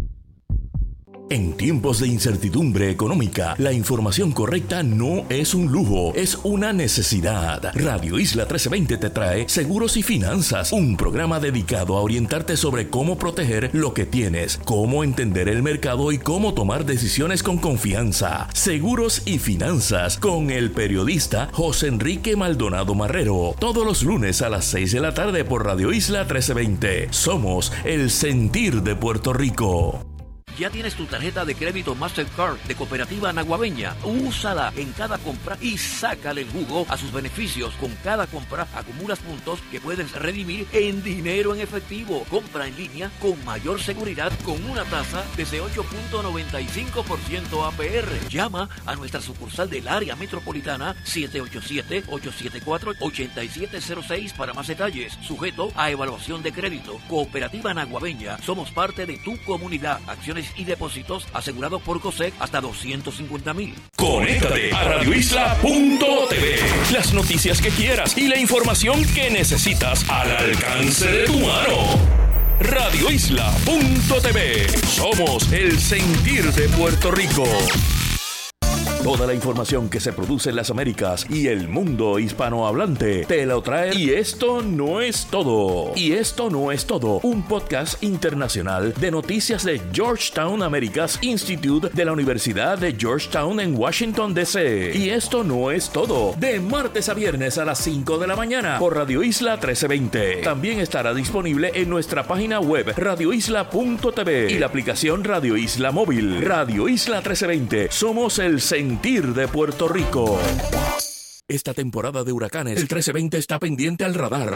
En tiempos de incertidumbre económica, la información correcta no es un lujo, es una necesidad. Radio Isla 1320 te trae Seguros y Finanzas, un programa dedicado a orientarte sobre cómo proteger lo que tienes, cómo entender el mercado y cómo tomar decisiones con confianza. Seguros y Finanzas con el periodista José Enrique Maldonado Marrero, todos los lunes a las 6 de la tarde por Radio Isla 1320. Somos el sentir de Puerto Rico. ¿Ya tienes tu tarjeta de crédito Mastercard de Cooperativa Naguabeña? Úsala en cada compra y sácale el jugo a sus beneficios. Con cada compra acumulas puntos que puedes redimir en dinero en efectivo. Compra en línea con mayor seguridad con una tasa desde 8.95% APR. Llama a nuestra sucursal del área metropolitana 787-874-8706 para más detalles. Sujeto a evaluación de crédito. Cooperativa Naguabeña. Somos parte de tu comunidad. Acciones y depósitos asegurados por COSEC hasta $250,000. Conéctate a radioisla.tv. Las noticias que quieras y la información que necesitas al alcance de tu mano. radioisla.tv. Somos el sentir de Puerto Rico. Toda la información que se produce en las Américas y el mundo hispanohablante te lo trae. Y esto no es todo. Y esto no es todo. Un podcast internacional de noticias de Georgetown Americas Institute de la Universidad de Georgetown en Washington, D.C. Y esto no es todo. De martes a viernes a las 5 de la mañana por Radio Isla 1320. También estará disponible en nuestra página web radioisla.tv y la aplicación Radio Isla Móvil. Radio Isla 1320. Somos el sentir de Puerto Rico. Esta temporada de huracanes, el 1320 está pendiente al radar.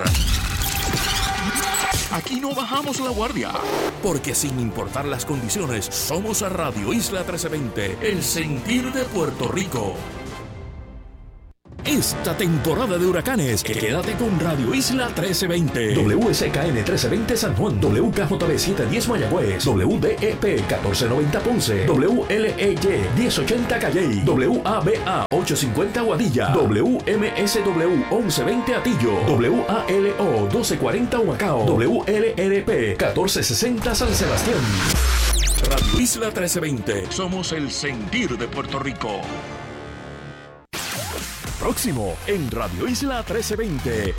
Aquí no bajamos la guardia, porque sin importar las condiciones, somos a Radio Isla 1320, el sentir de Puerto Rico. Esta temporada de huracanes, quédate con Radio Isla 1320. WSKN 1320 San Juan, WKJB 710 Mayagüez, WDEP 1490 Ponce, WLEY 1080 Calley, WABA 850 Guadilla, WMSW 1120 Atillo, WALO 1240 Humacao, WLRP 1460 San Sebastián. Radio Isla 1320. Somos el sentir de Puerto Rico. Próximo en Radio Isla 1320.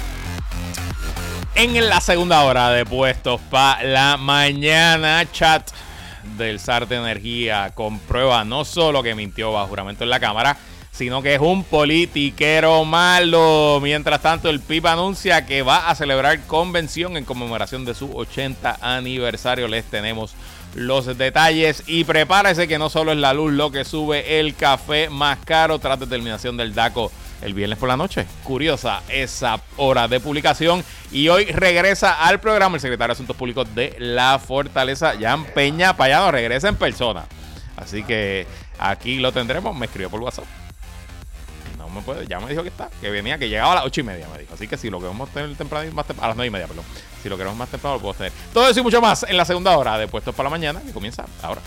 En la segunda hora de Puestos para la Mañana, chat del SAR de Energía comprueba no solo que mintió bajo juramento en la Cámara, sino que es un politiquero malo. Mientras tanto, el PIB anuncia que va a celebrar convención en conmemoración de su 80 aniversario. Les tenemos los detalles y prepárese que no solo es la luz lo que sube, el café más caro tras determinación del DACO el viernes por la noche. Curiosa esa hora de publicación. Y hoy regresa al programa el secretario de Asuntos Públicos de la Fortaleza, Jan Peña Payano. Regresa en persona. Así que aquí lo tendremos. Me escribió por WhatsApp. No me puede, ya me dijo que está, que venía, que llegaba a las 8:30, me dijo. Así que si lo queremos tener temprano, a las 9:30, perdón. Si lo queremos más temprano, lo puedo tener. Todo eso y mucho más en la segunda hora de Puestos para la Mañana, que comienza ahora.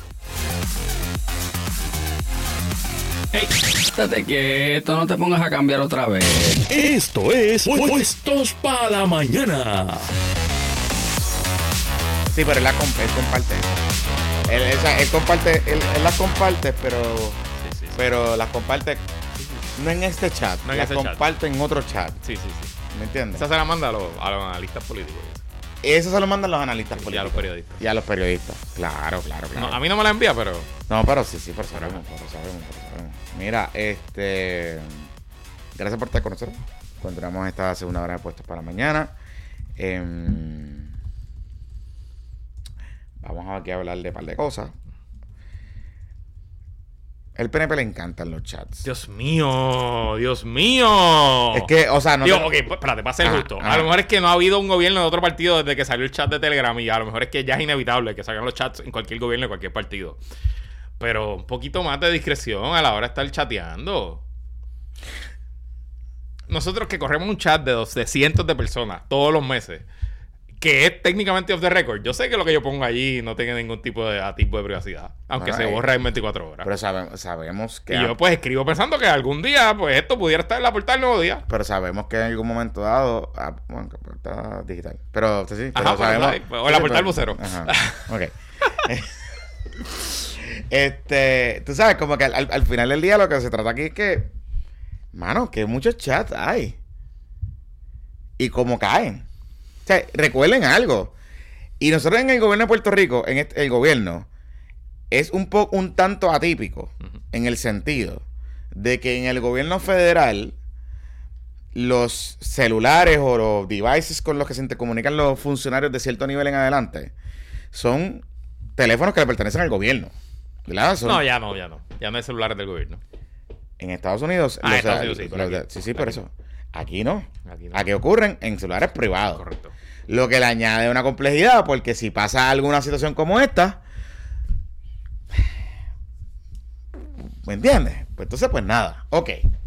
Hey, estate quieto, no te pongas a cambiar otra vez. Esto es Puestos para la Mañana. Sí, pero él comparte. Él comparte, él las comparte, pero pero las comparte no en este chat, no en las este comparte en otro chat. Sí. ¿Me entiendes? Esa se la manda a los analistas políticos. Eso se lo mandan los analistas políticos. Y a los periodistas. Y a los periodistas. Claro. No, a mí no me la envía, pero... No, pero sí, pero sabemos. Mira, gracias por estar con nosotros. Continuamos esta segunda hora de Puestos para la Mañana. Vamos aquí a hablar de un par de cosas. El PNP le encantan los chats. Dios mío. Es que, o sea, no. Digo, ok, espérate, para ser justo. A lo mejor es que no ha habido un gobierno de otro partido desde que salió el chat de Telegram. Y a lo mejor es que ya es inevitable que salgan los chats en cualquier gobierno de cualquier partido. Pero un poquito más de discreción a la hora de estar chateando. Nosotros que corremos un chat de cientos de personas todos los meses, que es técnicamente off the record. Yo sé que lo que yo pongo allí no tiene ningún tipo de privacidad, aunque se borra en 24 horas. Pero sabemos que... Y yo pues escribo pensando que algún día pues esto pudiera estar en la portada del Nuevo Día. Pero sabemos que en algún momento dado... bueno, portada digital. Pero sí, pero ajá, sabemos... O en la portada del vocero. Ajá, ok. Tú sabes, como que al final del día lo que se trata aquí es que... Mano, que muchos chats hay. Y cómo caen. O sea, recuerden algo. Y nosotros en el gobierno de Puerto Rico, el gobierno, es un tanto atípico en el sentido de que en el gobierno federal los celulares o los devices con los que se intercomunican los funcionarios de cierto nivel en adelante son teléfonos que le pertenecen al gobierno. ¿Verdad? No, ya no. Ya no hay celulares del gobierno. En Estados Unidos... Estados Unidos sí. Sí, por eso. Aquí no. Aquí ocurren en celulares privados. Correcto. Lo que le añade una complejidad, porque si pasa alguna situación como esta, ¿me entiendes? Pues entonces, pues nada. Ok.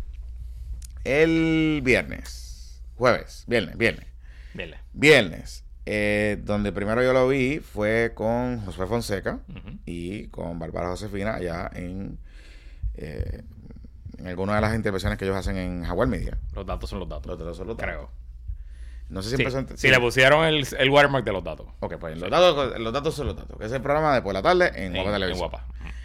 El viernes. Donde primero yo lo vi fue con Josué Fonseca y con Bárbara Josefina allá en alguna de las intervenciones que ellos hacen en Jaguar Media. Los datos son los datos. Creo. No sé si sí, le pusieron el watermark de los datos. Ok, pues los datos son los datos. Que es el programa de por la tarde en Guapa Televisión. En Guapa.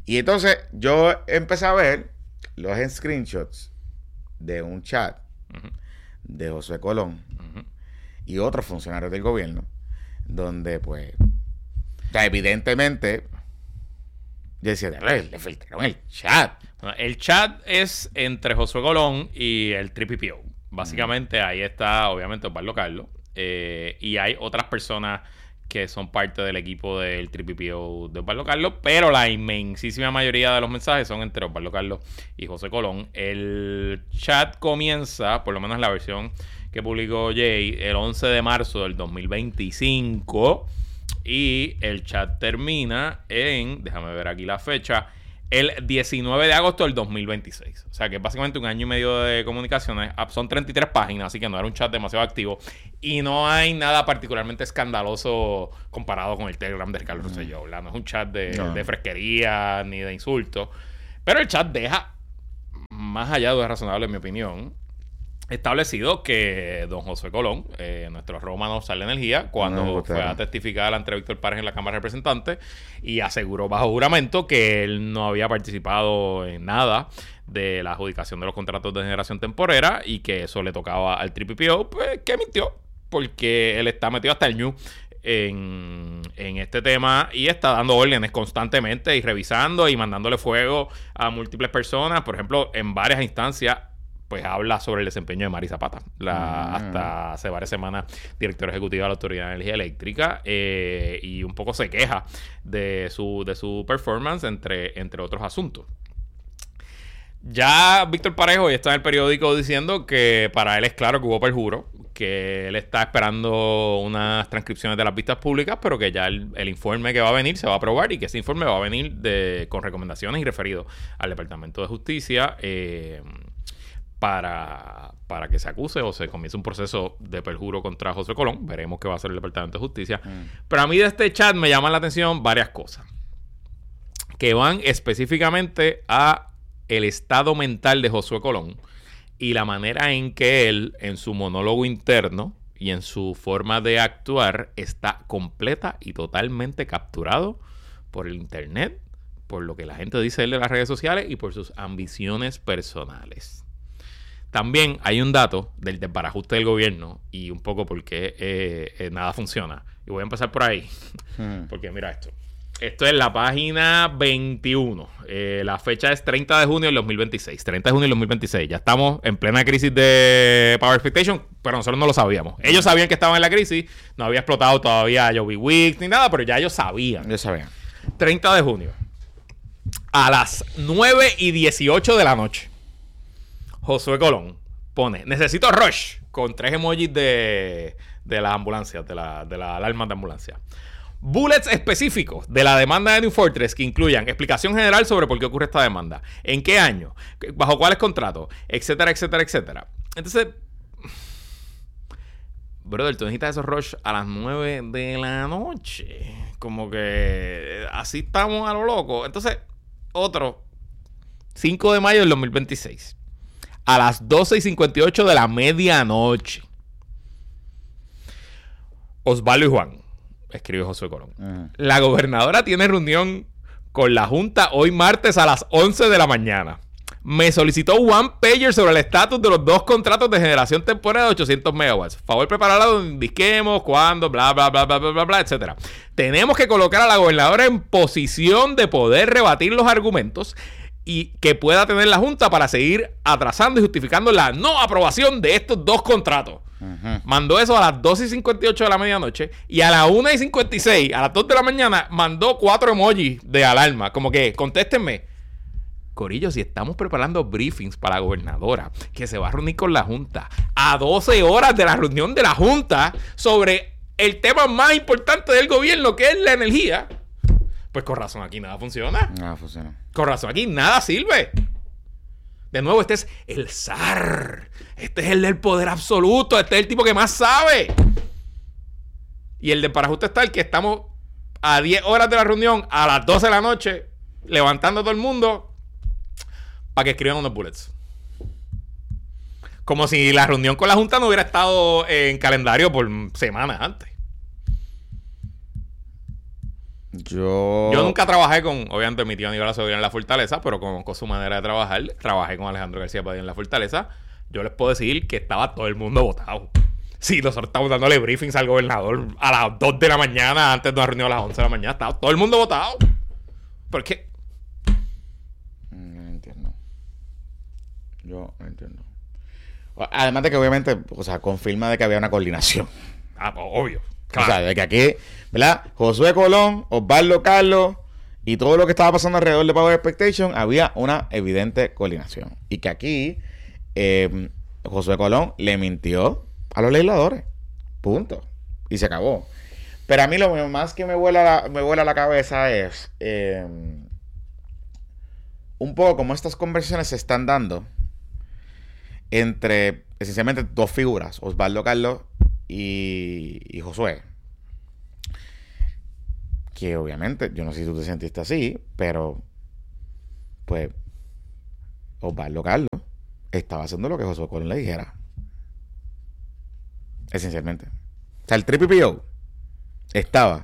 Y entonces yo empecé a ver los screenshots de un chat de Josué Colón y otros funcionarios del gobierno, donde pues, o sea, evidentemente, yo decía, le filtraron el chat. Bueno, el chat es entre Josué Colón y el 3PPO. Básicamente ahí está, obviamente, Osvaldo Carlos. Y hay otras personas que son parte del equipo del 3PPO de Osvaldo Carlos, pero la inmensísima mayoría de los mensajes son entre Osvaldo Carlos y José Colón. El chat comienza, por lo menos la versión que publicó Jay, el 11 de marzo del 2025, y el chat termina en, déjame ver aquí la fecha, el 19 de agosto del 2026. O sea que es básicamente un año y medio de comunicaciones. Son 33 páginas, así que no era un chat demasiado activo. Y no hay nada particularmente escandaloso comparado con el Telegram de Ricardo Rosselló. No es un chat de fresquería ni de insultos. Pero el chat deja, más allá de lo razonable, en mi opinión, establecido que don José Colón, nuestro Rómano Sal de Energía, cuando fue a testificar ante Víctor Párez en la Cámara de Representantes, y aseguró bajo juramento que él no había participado en nada de la adjudicación de los contratos de generación temporera y que eso le tocaba al 3PPO, pues que mintió, porque él está metido hasta el ñu en este tema y está dando órdenes constantemente y revisando y mandándole fuego a múltiples personas. Por ejemplo, en varias instancias pues habla sobre el desempeño de Mari Zapata, hasta hace varias semanas directora ejecutiva de la Autoridad de Energía Eléctrica, y un poco se queja de su performance, entre otros asuntos. Ya Víctor Parejo hoy está en el periódico diciendo que para él es claro que hubo perjuro, que él está esperando unas transcripciones de las vistas públicas, pero que ya el informe que va a venir se va a aprobar y que ese informe va a venir con recomendaciones y referido al Departamento de Justicia, para que se acuse o se comience un proceso de perjuro contra José Colón. Veremos qué va a hacer el Departamento de Justicia. Pero a mí de este chat me llaman la atención varias cosas que van específicamente a el estado mental de Josué Colón y la manera en que él, en su monólogo interno y en su forma de actuar, está completa y totalmente capturado por el internet, por lo que la gente dice de él de las redes sociales y por sus ambiciones personales. También hay un dato del desbarajuste del gobierno y un poco por qué nada funciona. Y voy a empezar por ahí. Porque mira esto. Esto es la página 21. La fecha es 30 de junio del 2026. 30 de junio del 2026. Ya estamos en plena crisis de Power Expectation, pero nosotros no lo sabíamos. Ellos sabían que estaban en la crisis. No había explotado todavía Joby Weeks ni nada, pero ya ellos sabían. Ellos sabían. 30 de junio. A las 9:18 de la noche. Josué Colón pone, necesito rush, con 3 emojis de las ambulancias, de la alarma de ambulancia. Bullets específicos de la demanda de New Fortress que incluyan explicación general sobre por qué ocurre esta demanda, en qué año, bajo cuáles contratos, etcétera, etcétera, etcétera. Entonces, brother, tú necesitas esos rush a las 9 de la noche. Como que así estamos a lo loco. Entonces, otro, 5 de mayo del 2026. A las 12:58 de la medianoche. Osvaldo y Juan, escribe Josué Colón. La gobernadora tiene reunión con la Junta hoy martes a las 11 de la mañana. Me solicitó one pager sobre el estatus de los 2 contratos de generación temporera de 800 megawatts. Favor prepararla donde indiquemos cuándo, bla, bla, bla, bla, bla, bla, bla, etcétera. Tenemos que colocar a la gobernadora en posición de poder rebatir los argumentos y que pueda tener la Junta para seguir atrasando y justificando la no aprobación de estos 2 contratos. Mandó eso a las 12:58 de la medianoche y a las 1:56, a las 2 de la mañana, mandó 4 emojis de alarma. Como que, contéstenme. Corillo, si estamos preparando briefings para la gobernadora, que se va a reunir con la Junta a 12 horas de la reunión de la Junta sobre el tema más importante del gobierno, que es la energía, pues con razón aquí nada funciona. Nada funciona. Con razón aquí nada sirve. De nuevo, este es el zar. Este es el del poder absoluto. Este es el tipo que más sabe. Y el de parajuste está el que estamos a 10 horas de la reunión, a las 12 de la noche, levantando a todo el mundo para que escriban unos bullets. Como si la reunión con la Junta no hubiera estado en calendario por semanas antes. Yo nunca trabajé con, obviamente, mi tío Nicolás Sobrino en la Fortaleza, pero conozco su manera de trabajar. Trabajé con Alejandro García Padilla en la Fortaleza. Yo les puedo decir que estaba todo el mundo votado. Sí, nosotros estábamos dándole briefings al gobernador a las 2 de la mañana, antes de una reunión a las 11 de la mañana. Estaba todo el mundo votado. ¿Por qué? No entiendo. Yo no entiendo. Además de que obviamente, o sea, confirma de que había una coordinación. Obvio. Claro. O sea, de que aquí, ¿verdad? Josué Colón, Osvaldo Carlos y todo lo que estaba pasando alrededor de Power Expectation, había una evidente coordinación. Y que aquí Josué Colón le mintió a los legisladores. Punto. Y se acabó. Pero a mí lo más que me vuela la cabeza es un poco como estas conversaciones se están dando entre esencialmente dos figuras, Osvaldo Carlos y Josué. Que obviamente, yo no sé si tú te sentiste así, pero pues Osvaldo Carlos estaba haciendo lo que Josué Colón le dijera. Esencialmente. O sea, el TPPO estaba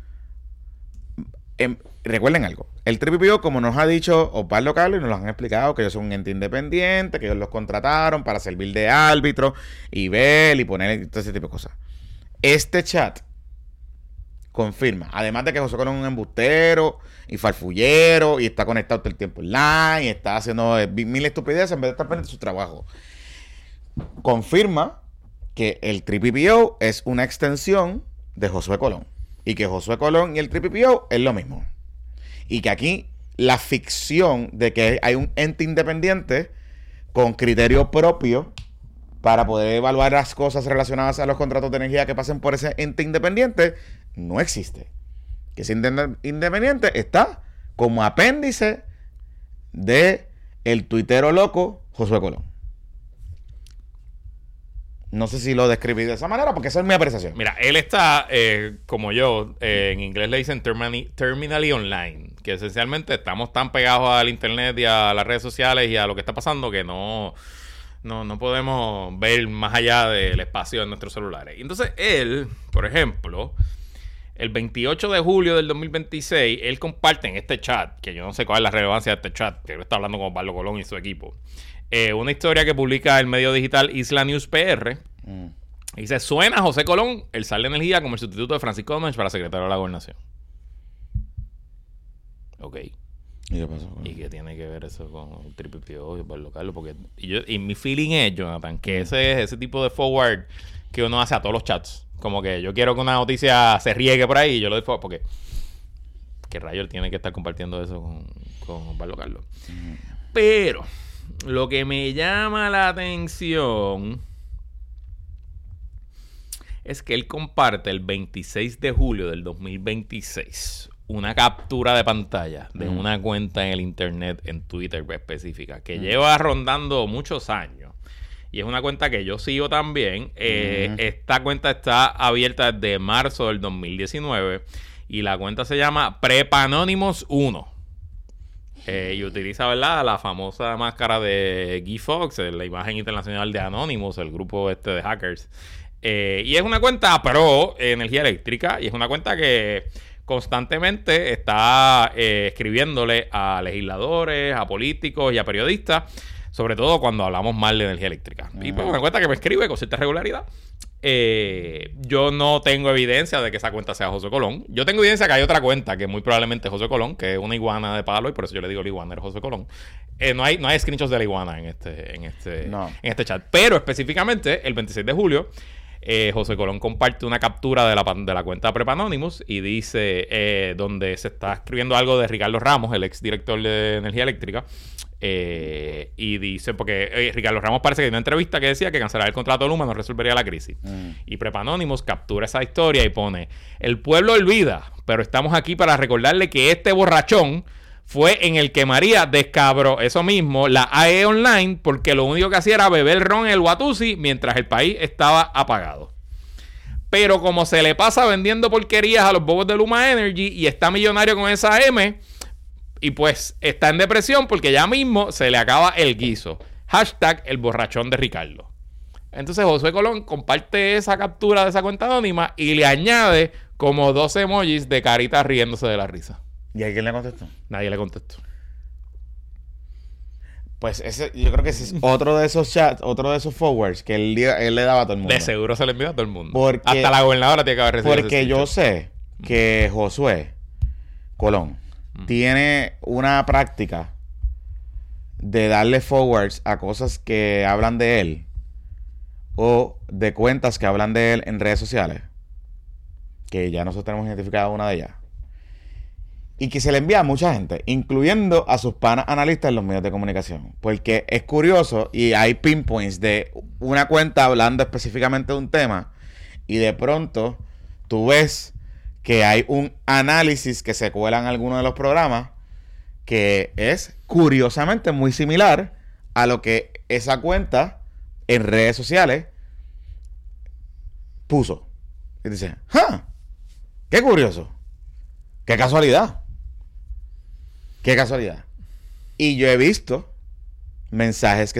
recuerden algo. El TPPO, como nos ha dicho Osvaldo Carlos y nos lo han explicado, que ellos son un ente independiente, que ellos los contrataron para servir de árbitro y ver y poner todo ese tipo de cosas. Este chat confirma, además de que José Colón es un embustero y farfullero y está conectado todo el tiempo online y está haciendo mil estupideces en vez de estar pendiente de su trabajo, confirma que el TPPO es una extensión de Josué Colón y que Josué Colón y el TPPO es lo mismo. Y que aquí la ficción de que hay un ente independiente con criterio propio para poder evaluar las cosas relacionadas a los contratos de energía que pasen por ese ente independiente no existe. Que ese ente independiente está como apéndice de el tuitero loco Josué Colón. No sé si lo describí de esa manera, porque esa es mi apreciación. Mira, él está, como yo, en inglés le dicen terminally online, que esencialmente estamos tan pegados al internet y a las redes sociales y a lo que está pasando que no podemos ver más allá del espacio de nuestros celulares. Entonces él, por ejemplo, el 28 de julio del 2026, él comparte en este chat, que yo no sé cuál es la relevancia de este chat, que él está hablando con Osvaldo Colón y su equipo, una historia que publica el medio digital Isla News PR. Dice: suena José Colón, el sal de energía, como el sustituto de Francisco Domínguez para secretario de la gobernación. Ok. ¿Y qué pasó? ¿Y qué tiene que ver eso con el TPPO y Osvaldo Carlos? Porque y mi feeling es, Jonathan, que ese tipo de forward que uno hace a todos los chats. Como que yo quiero que una noticia se riegue por ahí y yo lo doy forward, porque ¿qué rayo tiene que estar compartiendo eso con Osvaldo Carlos? Pero lo que me llama la atención es que él comparte el 26 de julio del 2026 una captura de pantalla de una cuenta en el internet, en Twitter específica, que lleva rondando muchos años. Y es una cuenta que yo sigo también. Esta cuenta está abierta desde marzo del 2019 y la cuenta se llama Prepanónimos 1. Y utiliza, ¿verdad?, la famosa máscara de Guy Fawkes, la imagen internacional de Anonymous, el grupo de hackers. Y es una cuenta pro energía eléctrica y es una cuenta que constantemente está escribiéndole a legisladores, a políticos y a periodistas, sobre todo cuando hablamos mal de energía eléctrica. Y pues una cuenta que me escribe con cierta regularidad. Yo no tengo evidencia de que esa cuenta sea José Colón. Yo tengo evidencia que hay otra cuenta que muy probablemente es José Colón, que es una iguana de palo, y por eso yo le digo la iguana era José Colón. No hay screenshots de la iguana en este chat. Pero específicamente, el 26 de julio, José Colón comparte una captura de la cuenta Prepanónimos y dice, donde se está escribiendo algo de Ricardo Ramos, el ex director de energía eléctrica. Y dice, porque Ricardo Ramos parece que en una entrevista que decía que cancelar el contrato de Luma no resolvería la crisis. Y Prepanónimos captura esa historia y pone: el pueblo olvida, pero estamos aquí para recordarle que este borrachón fue en el que María descabró eso mismo, la AE Online, porque lo único que hacía era beber ron en el Watusi mientras el país estaba apagado. Pero como se le pasa vendiendo porquerías a los bobos de Luma Energy y está millonario con esa M, y pues está en depresión porque ya mismo se le acaba el guiso. Hashtag el borrachón de Ricardo. Entonces José Colón comparte esa captura de esa cuenta anónima y le añade como 2 emojis de caritas riéndose de la risa. ¿Y a quién le contestó? Nadie le contestó. Pues yo creo que ese es otro de esos chats, otro de esos forwards que él le daba a todo el mundo. De seguro se le envió a todo el mundo. Porque, hasta la gobernadora tiene que haber recibido porque yo sé que Josué Colón tiene una práctica de darle forwards a cosas que hablan de él o de cuentas que hablan de él en redes sociales, que ya nosotros tenemos identificada una de ellas, y que se le envía a mucha gente, incluyendo a sus panas analistas en los medios de comunicación, porque es curioso y hay pinpoints de una cuenta hablando específicamente de un tema y de pronto tú ves que hay un análisis que se cuela en alguno de los programas que es curiosamente muy similar a lo que esa cuenta en redes sociales puso. Y dice, ¡ja! ¡Qué curioso! ¡Qué casualidad! ¡Qué casualidad! Y yo he visto mensajes que